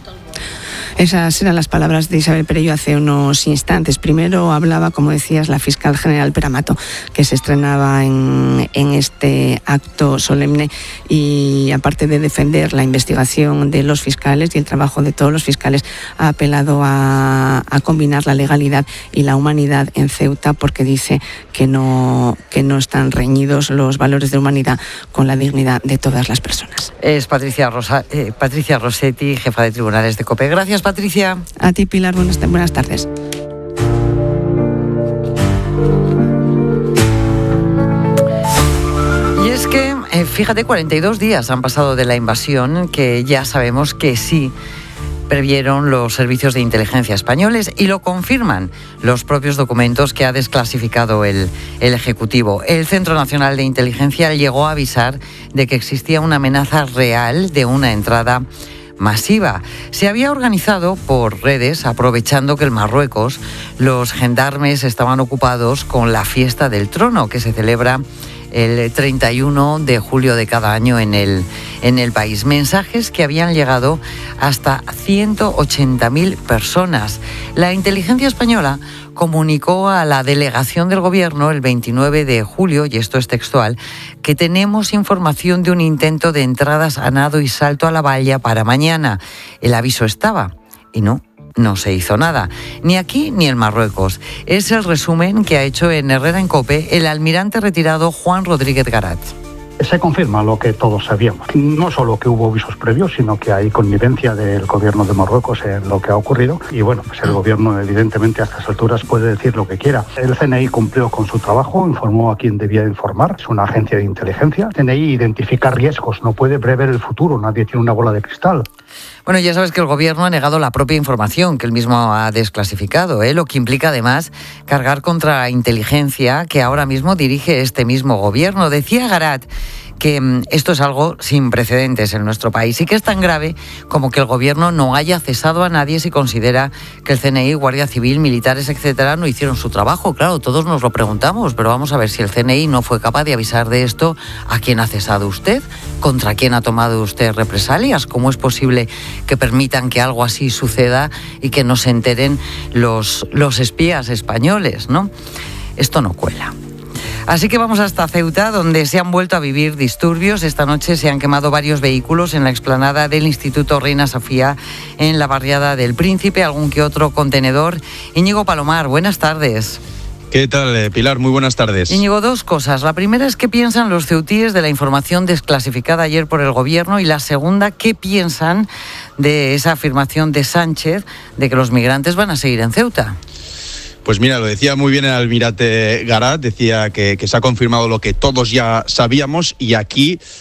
Esas eran las palabras de Isabel Perelló hace unos instantes. Primero hablaba, como decías, la fiscal general Peramato, que se estrenaba en, en este acto solemne, y aparte de defender la investigación de los fiscales y el trabajo de todos los fiscales, ha apelado a, a combinar la legalidad y la humanidad en Ceuta, porque dice que no, que no están reñidos los valores de humanidad con la dignidad de todas las personas.
Es Patricia, Rosa, eh, Patricia Rossetti, jefa de tribunales de COPE. Gracias, Patricia.
A ti, Pilar, buenas, buenas tardes.
Y es que, eh, fíjate, cuarenta y dos días han pasado de la invasión, que ya sabemos que sí previeron los servicios de inteligencia españoles, y lo confirman los propios documentos que ha desclasificado el, el Ejecutivo. El Centro Nacional de Inteligencia llegó a avisar de que existía una amenaza real de una entrada masiva. Se había organizado por redes, aprovechando que en Marruecos los gendarmes estaban ocupados con la fiesta del trono, que se celebra el treinta y uno de julio de cada año en el, en el país. Mensajes que habían llegado hasta ciento ochenta mil personas. La inteligencia española comunicó a la delegación del gobierno el veintinueve de julio, y esto es textual, que tenemos información de un intento de entradas a nado y salto a la valla para mañana. El aviso estaba, y no. No se hizo nada, ni aquí ni en Marruecos. Es el resumen que ha hecho en Herrera en COPE el almirante retirado Juan Rodríguez Garat.
Se confirma lo que todos sabíamos. No solo que hubo avisos previos, sino que hay connivencia del gobierno de Marruecos en lo que ha ocurrido. Y bueno, pues el gobierno evidentemente a estas alturas puede decir lo que quiera. El C N I cumplió con su trabajo, informó a quien debía informar. Es una agencia de inteligencia. El C N I identifica riesgos, no puede prever el futuro, nadie tiene una bola de cristal.
Bueno, ya sabes que el gobierno ha negado la propia información que él mismo ha desclasificado, ¿eh? Lo que implica además cargar contra la inteligencia que ahora mismo dirige este mismo gobierno. Decía Garat que esto es algo sin precedentes en nuestro país y que es tan grave como que el gobierno no haya cesado a nadie si considera que el C N I, Guardia Civil, militares, etcétera, no hicieron su trabajo. Claro, todos nos lo preguntamos, pero vamos a ver si el C N I no fue capaz de avisar de esto. ¿A quién ha cesado usted? ¿Contra quién ha tomado usted represalias? ¿Cómo es posible que permitan que algo así suceda y que no se enteren los, los espías españoles, ¿no? Esto no cuela. Así que vamos hasta Ceuta, donde se han vuelto a vivir disturbios. Esta noche se han quemado varios vehículos en la explanada del Instituto Reina Sofía, en la barriada del Príncipe, algún que otro contenedor. Íñigo Palomar, buenas tardes.
¿Qué tal, Pilar? Muy buenas tardes.
Íñigo, dos cosas. La primera es qué piensan los ceutíes de la información desclasificada ayer por el gobierno, y la segunda, qué piensan de esa afirmación de Sánchez de que los migrantes van a seguir en Ceuta.
Pues mira, lo decía muy bien el almirante Garat, decía que, que se ha confirmado lo que todos ya sabíamos, y aquí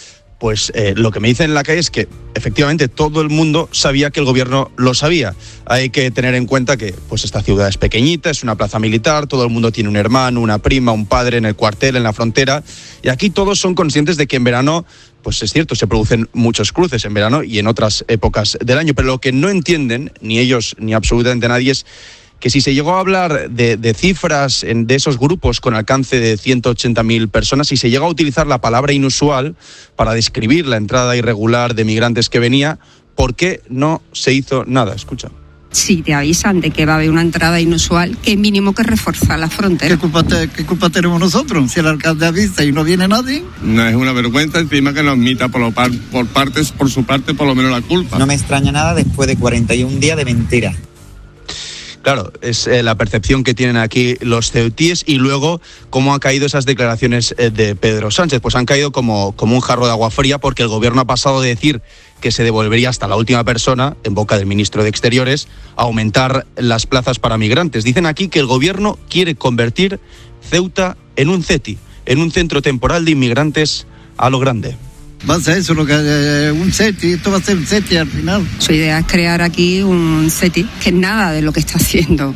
pues eh, lo que me dicen en la calle es que efectivamente todo el mundo sabía que el gobierno lo sabía. Hay que tener en cuenta que pues esta ciudad es pequeñita, es una plaza militar, todo el mundo tiene un hermano, una prima, un padre en el cuartel, en la frontera, y aquí todos son conscientes de que en verano, pues es cierto, se producen muchos cruces en verano y en otras épocas del año, pero lo que no entienden, ni ellos ni absolutamente nadie, es que si se llegó a hablar de, de cifras en, de esos grupos con alcance de ciento ochenta mil personas, si se llegó a utilizar la palabra inusual para describir la entrada irregular de migrantes que venía, ¿por qué no se hizo nada? Escucha.
Si te avisan de que va a haber una entrada inusual, ¿qué mínimo que reforzar la frontera?
¿Qué culpa, te, ¿Qué culpa tenemos nosotros? Si el alcalde avisa y no viene nadie.
No es una vergüenza, encima que nos mita por, lo par, por partes, por su parte, por lo menos la culpa.
No me extraña nada después de cuarenta y un días de mentira.
Claro, es eh, la percepción que tienen aquí los ceutíes y luego cómo han caído esas declaraciones eh, de Pedro Sánchez. Pues han caído como, como un jarro de agua fría porque el gobierno ha pasado de decir que se devolvería hasta la última persona, en boca del ministro de Exteriores, a aumentar las plazas para migrantes. Dicen aquí que el gobierno quiere convertir Ceuta en un CETI, en un centro temporal de inmigrantes a lo grande.
Va a ser eso, lo que, eh, un CETI, esto va a ser un CETI al final.
Su idea es crear aquí un CETI, que nada de lo que está haciendo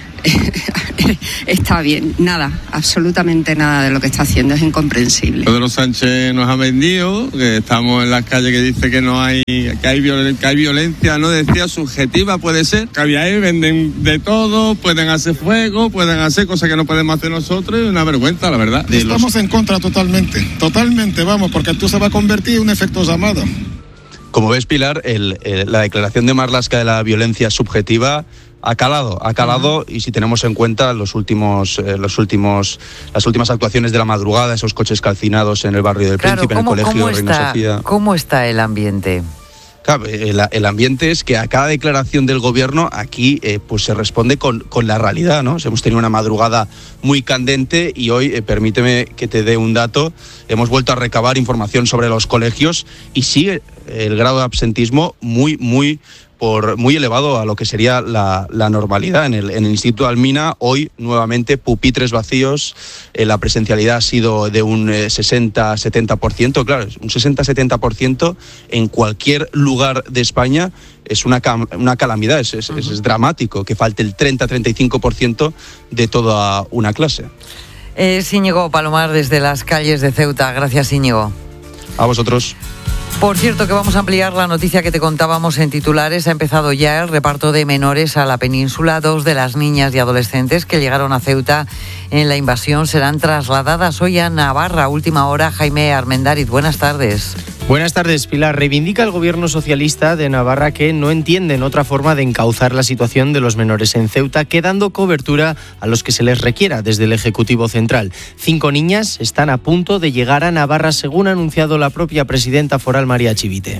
está bien, nada, absolutamente nada de lo que está haciendo es incomprensible.
Pedro Sánchez nos ha vendido, que estamos en las calles que dice que no hay, que hay, violen, que hay violencia, no decía subjetiva, puede ser, que había ahí, venden de todo, pueden hacer fuego, pueden hacer cosas que no podemos hacer nosotros, es una vergüenza, la verdad.
Estamos en contra totalmente, totalmente, vamos, porque esto se va a convertir en un efecto llamada.
Como ves, Pilar, el, el, la declaración de Marlaska de la violencia subjetiva ha calado, ha calado uh-huh. Y si tenemos en cuenta los últimos, eh, los últimos, las últimas actuaciones de la madrugada, esos coches calcinados en el barrio del
claro,
Príncipe, en el colegio
Reina
está, Sofía.
¿Cómo está el ambiente?
Claro, el, el ambiente es que a cada declaración del gobierno aquí eh, pues se responde con, con la realidad, ¿no? Hemos tenido una madrugada muy candente y hoy, eh, permíteme que te dé un dato, hemos vuelto a recabar información sobre los colegios y sigue el grado de absentismo muy, muy... Por muy elevado a lo que sería la, la normalidad. En el, en el Instituto Almina, hoy nuevamente pupitres vacíos, eh, la presencialidad ha sido de un eh, sesenta a setenta por ciento, claro, un sesenta a setenta por ciento en cualquier lugar de España es una, una calamidad, es, es, uh-huh. es, es dramático que falte el treinta a treinta y cinco por ciento de toda una clase.
Es Íñigo Palomar desde las calles de Ceuta. Gracias, Íñigo.
A vosotros.
Por cierto, que vamos a ampliar la noticia que te contábamos en titulares. Ha empezado ya el reparto de menores a la península. Dos de las niñas y adolescentes que llegaron a Ceuta en la invasión serán trasladadas hoy a Navarra. Última hora, Jaime Armendariz. Buenas tardes.
Buenas tardes, Pilar. Reivindica el gobierno socialista de Navarra que no entienden otra forma de encauzar la situación de los menores en Ceuta que dando cobertura a los que se les requiera desde el Ejecutivo Central. Cinco niñas están a punto de llegar a Navarra, según ha anunciado la propia presidenta foral María Chivite.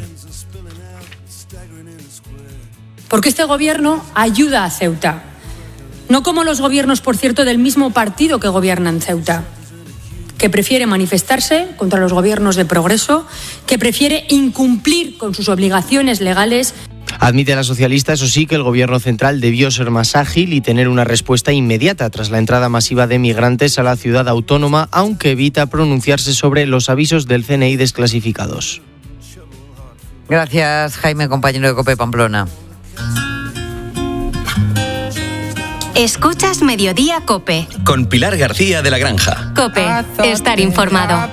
Porque este gobierno ayuda a Ceuta. No como los gobiernos, por cierto, del mismo partido que gobierna en Ceuta, que prefiere manifestarse contra los gobiernos de progreso, que prefiere incumplir con sus obligaciones legales.
Admite la socialista, eso sí, que el gobierno central debió ser más ágil y tener una respuesta inmediata tras la entrada masiva de migrantes a la ciudad autónoma, aunque evita pronunciarse sobre los avisos del C N I desclasificados.
Gracias, Jaime, compañero de COPE Pamplona.
Escuchas Mediodía COPE.
Con Pilar García de la Granja.
COPE, estar informado.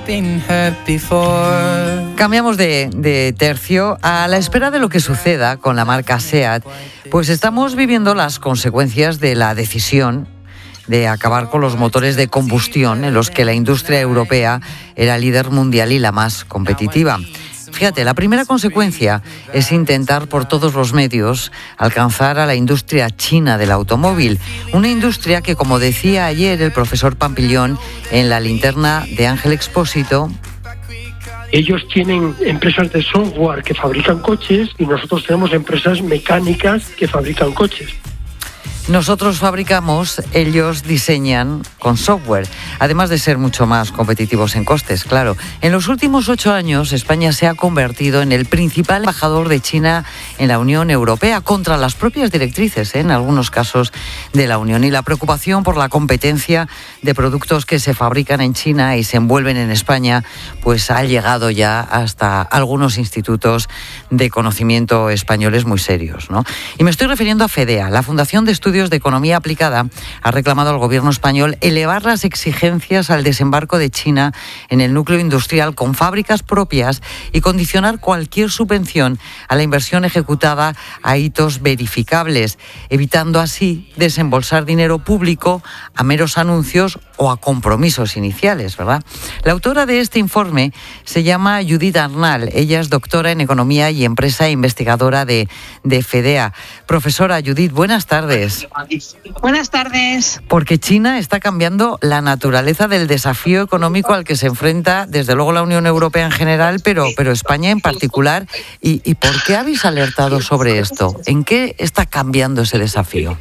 Cambiamos de, de tercio. A la espera de lo que suceda con la marca SEAT, pues estamos viviendo las consecuencias de la decisión de acabar con los motores de combustión en los que la industria europea era líder mundial y la más competitiva. Fíjate, la primera consecuencia es intentar por todos los medios alcanzar a la industria china del automóvil. Una industria que, como decía ayer el profesor Pampillón en la linterna de Ángel Expósito,
ellos tienen empresas de software que fabrican coches y nosotros tenemos empresas mecánicas que fabrican coches.
Nosotros fabricamos, ellos diseñan con software, además de ser mucho más competitivos en costes, claro. En los últimos ocho años, España se ha convertido en el principal embajador de China en la Unión Europea, contra las propias directrices, ¿eh? en algunos casos de la Unión. Y la preocupación por la competencia de productos que se fabrican en China y se envuelven en España, pues ha llegado ya hasta algunos institutos de conocimiento españoles muy serios, ¿no? Y me estoy refiriendo a FEDEA, la Fundación de Estudios de Economía Aplicada, ha reclamado al gobierno español elevar las exigencias al desembarco de China en el núcleo industrial con fábricas propias y condicionar cualquier subvención a la inversión ejecutada a hitos verificables, evitando así desembolsar dinero público a meros anuncios o a compromisos iniciales, ¿verdad? La autora de este informe se llama Judith Arnal. Ella es doctora en Economía y Empresa e investigadora de, de FEDEA. Profesora Judith, buenas tardes.
Buenas tardes.
Porque China está cambiando la naturaleza del desafío económico al que se enfrenta, desde luego, la Unión Europea en general, pero, pero España en particular. ¿Y, y por qué habéis alertado sobre esto? ¿En qué está cambiando ese desafío?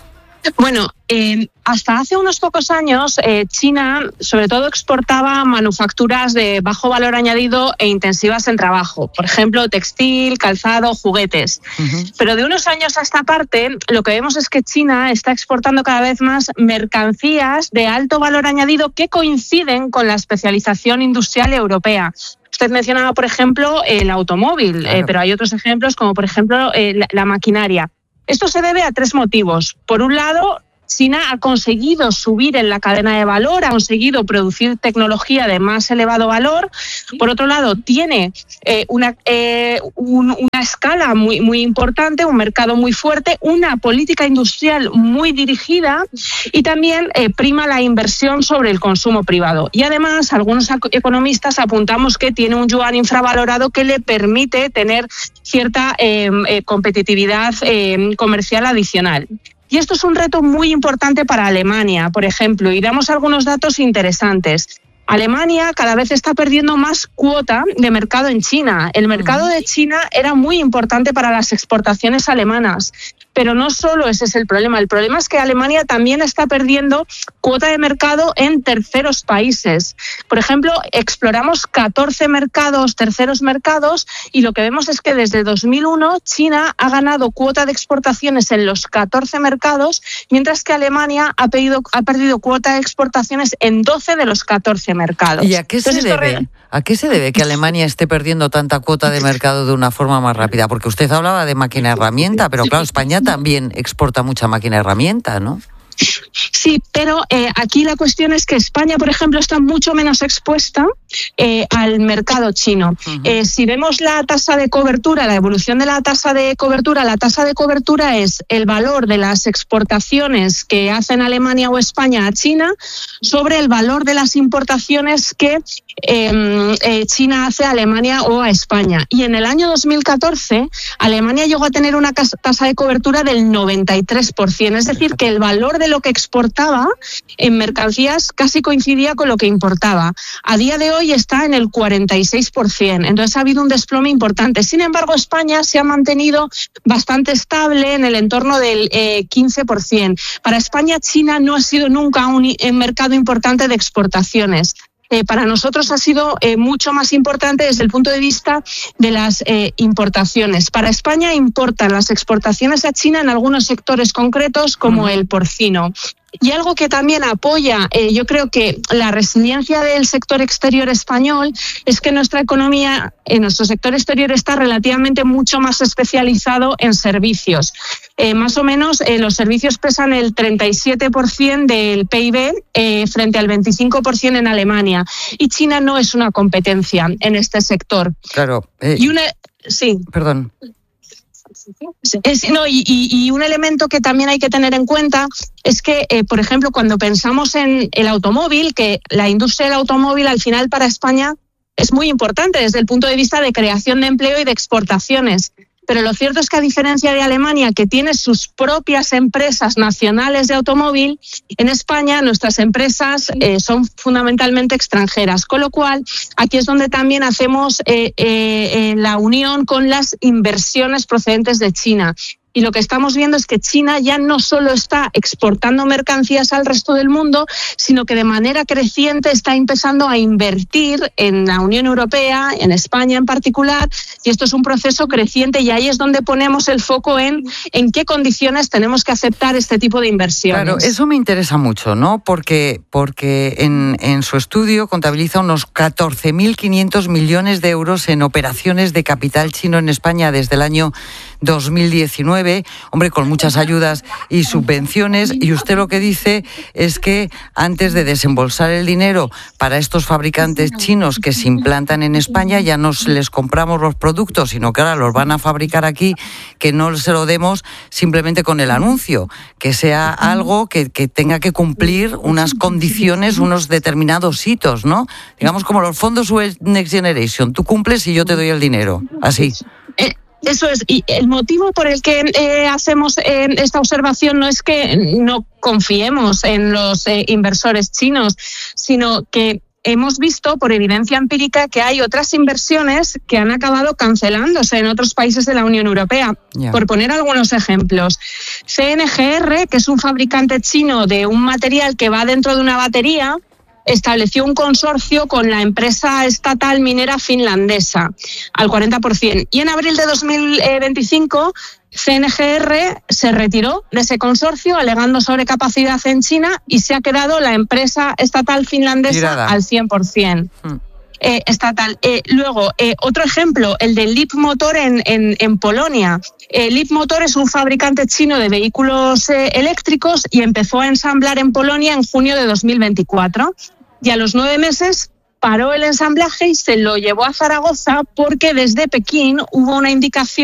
Bueno, eh, hasta hace unos pocos años eh, China sobre todo exportaba manufacturas de bajo valor añadido e intensivas en trabajo, por ejemplo, textil, calzado, juguetes. Uh-huh. Pero de unos años a esta parte lo que vemos es que China está exportando cada vez más mercancías de alto valor añadido que coinciden con la especialización industrial europea. Usted mencionaba, por ejemplo, el automóvil, claro. eh, pero hay otros ejemplos como, por ejemplo, eh, la, la maquinaria. Esto se debe a tres motivos. Por un lado, China ha conseguido subir en la cadena de valor, ha conseguido producir tecnología de más elevado valor. Por otro lado, tiene eh, una, eh, un, una escala muy, muy importante, un mercado muy fuerte, una política industrial muy dirigida y también eh, prima la inversión sobre el consumo privado. Y además, algunos economistas apuntamos que tiene un yuan infravalorado que le permite tener cierta eh, eh, competitividad eh, comercial adicional. Y esto es un reto muy importante para Alemania, por ejemplo, y damos algunos datos interesantes. Alemania cada vez está perdiendo más cuota de mercado en China. El mercado de China era muy importante para las exportaciones alemanas. Pero no solo ese es el problema. El problema es que Alemania también está perdiendo cuota de mercado en terceros países. Por ejemplo, exploramos catorce mercados, terceros mercados, y lo que vemos es que desde dos mil uno China ha ganado cuota de exportaciones en los catorce mercados, mientras que Alemania ha, pedido, ha perdido cuota de exportaciones en doce de los catorce mercados.
¿Y a qué se debe? ¿A qué se debe que Alemania esté perdiendo tanta cuota de mercado de una forma más rápida? Porque usted hablaba de máquina herramienta, pero claro, España también exporta mucha máquina herramienta, ¿no?
Sí, pero eh, aquí la cuestión es que España, por ejemplo, está mucho menos expuesta eh, al mercado chino. Uh-huh. Eh, si vemos la tasa de cobertura, la evolución de la tasa de cobertura, la tasa de cobertura es el valor de las exportaciones que hacen Alemania o España a China sobre el valor de las importaciones que eh, eh, China hace a Alemania o a España. Y en el año dos mil catorce, Alemania llegó a tener una tasa de cobertura del noventa y tres por ciento, es decir, que el valor de lo que exportaba en mercancías casi coincidía con lo que importaba. A día de hoy está en el cuarenta y seis por ciento, entonces ha habido un desplome importante. Sin embargo, España se ha mantenido bastante estable en el entorno del eh, quince por ciento. Para España, China no ha sido nunca un, un mercado importante de exportaciones. Eh, para nosotros ha sido eh, mucho más importante desde el punto de vista de las eh, importaciones. Para España importan las exportaciones a China en algunos sectores concretos, como el porcino. Y algo que también apoya, eh, yo creo que la resiliencia del sector exterior español es que nuestra economía, eh, nuestro sector exterior está relativamente mucho más especializado en servicios. Eh, más o menos eh, los servicios pesan el treinta y siete por ciento del P I B eh, frente al veinticinco por ciento en Alemania. Y China no es una competencia en este sector.
Claro. Eh,
y una, sí.
Perdón.
Es, no, y, y, y un elemento que también hay que tener en cuenta es que, eh, por ejemplo, cuando pensamos en el automóvil, que la industria del automóvil al final para España es muy importante desde el punto de vista de creación de empleo y de exportaciones. Pero lo cierto es que a diferencia de Alemania, que tiene sus propias empresas nacionales de automóvil, en España nuestras empresas eh, son fundamentalmente extranjeras, con lo cual aquí es donde también hacemos eh, eh, la unión con las inversiones procedentes de China. Y lo que estamos viendo es que China ya no solo está exportando mercancías al resto del mundo, sino que de manera creciente está empezando a invertir en la Unión Europea, en España en particular, y esto es un proceso creciente y ahí es donde ponemos el foco en, en qué condiciones tenemos que aceptar este tipo de inversiones.
Claro, eso me interesa mucho, ¿no? Porque, porque en, en su estudio contabiliza unos catorce mil quinientos millones de euros en operaciones de capital chino en España desde el año dos mil diecinueve. Hombre, con muchas ayudas y subvenciones, y usted lo que dice es que antes de desembolsar el dinero para estos fabricantes chinos que se implantan en España, ya no les compramos los productos, sino que ahora los van a fabricar aquí, que no se lo demos simplemente con el anuncio, que sea algo que, que tenga que cumplir unas condiciones, unos determinados hitos, ¿no? Digamos como los fondos Next Generation, tú cumples y yo te doy el dinero, así.
Eh. Eso es, y el motivo por el que eh, hacemos eh, esta observación no es que no confiemos en los eh, inversores chinos, sino que hemos visto por evidencia empírica que hay otras inversiones que han acabado cancelándose en otros países de la Unión Europea. Yeah. Por poner algunos ejemplos, C N G R, que es un fabricante chino de un material que va dentro de una batería, estableció un consorcio con la empresa estatal minera finlandesa al cuarenta por ciento. Y en abril de dos mil veinticinco, C N G R se retiró de ese consorcio alegando sobrecapacidad en China y se ha quedado la empresa estatal finlandesa Tirada. al cien por ciento. Hmm. Eh, estatal. Eh, luego, eh, otro ejemplo, el de Leapmotor en, en, en Polonia. Eh, Leapmotor es un fabricante chino de vehículos eh, eléctricos y empezó a ensamblar en Polonia en junio de dos mil veinticuatro. Y a los nueve meses paró el ensamblaje y se lo llevó a Zaragoza porque desde Pekín hubo una indicación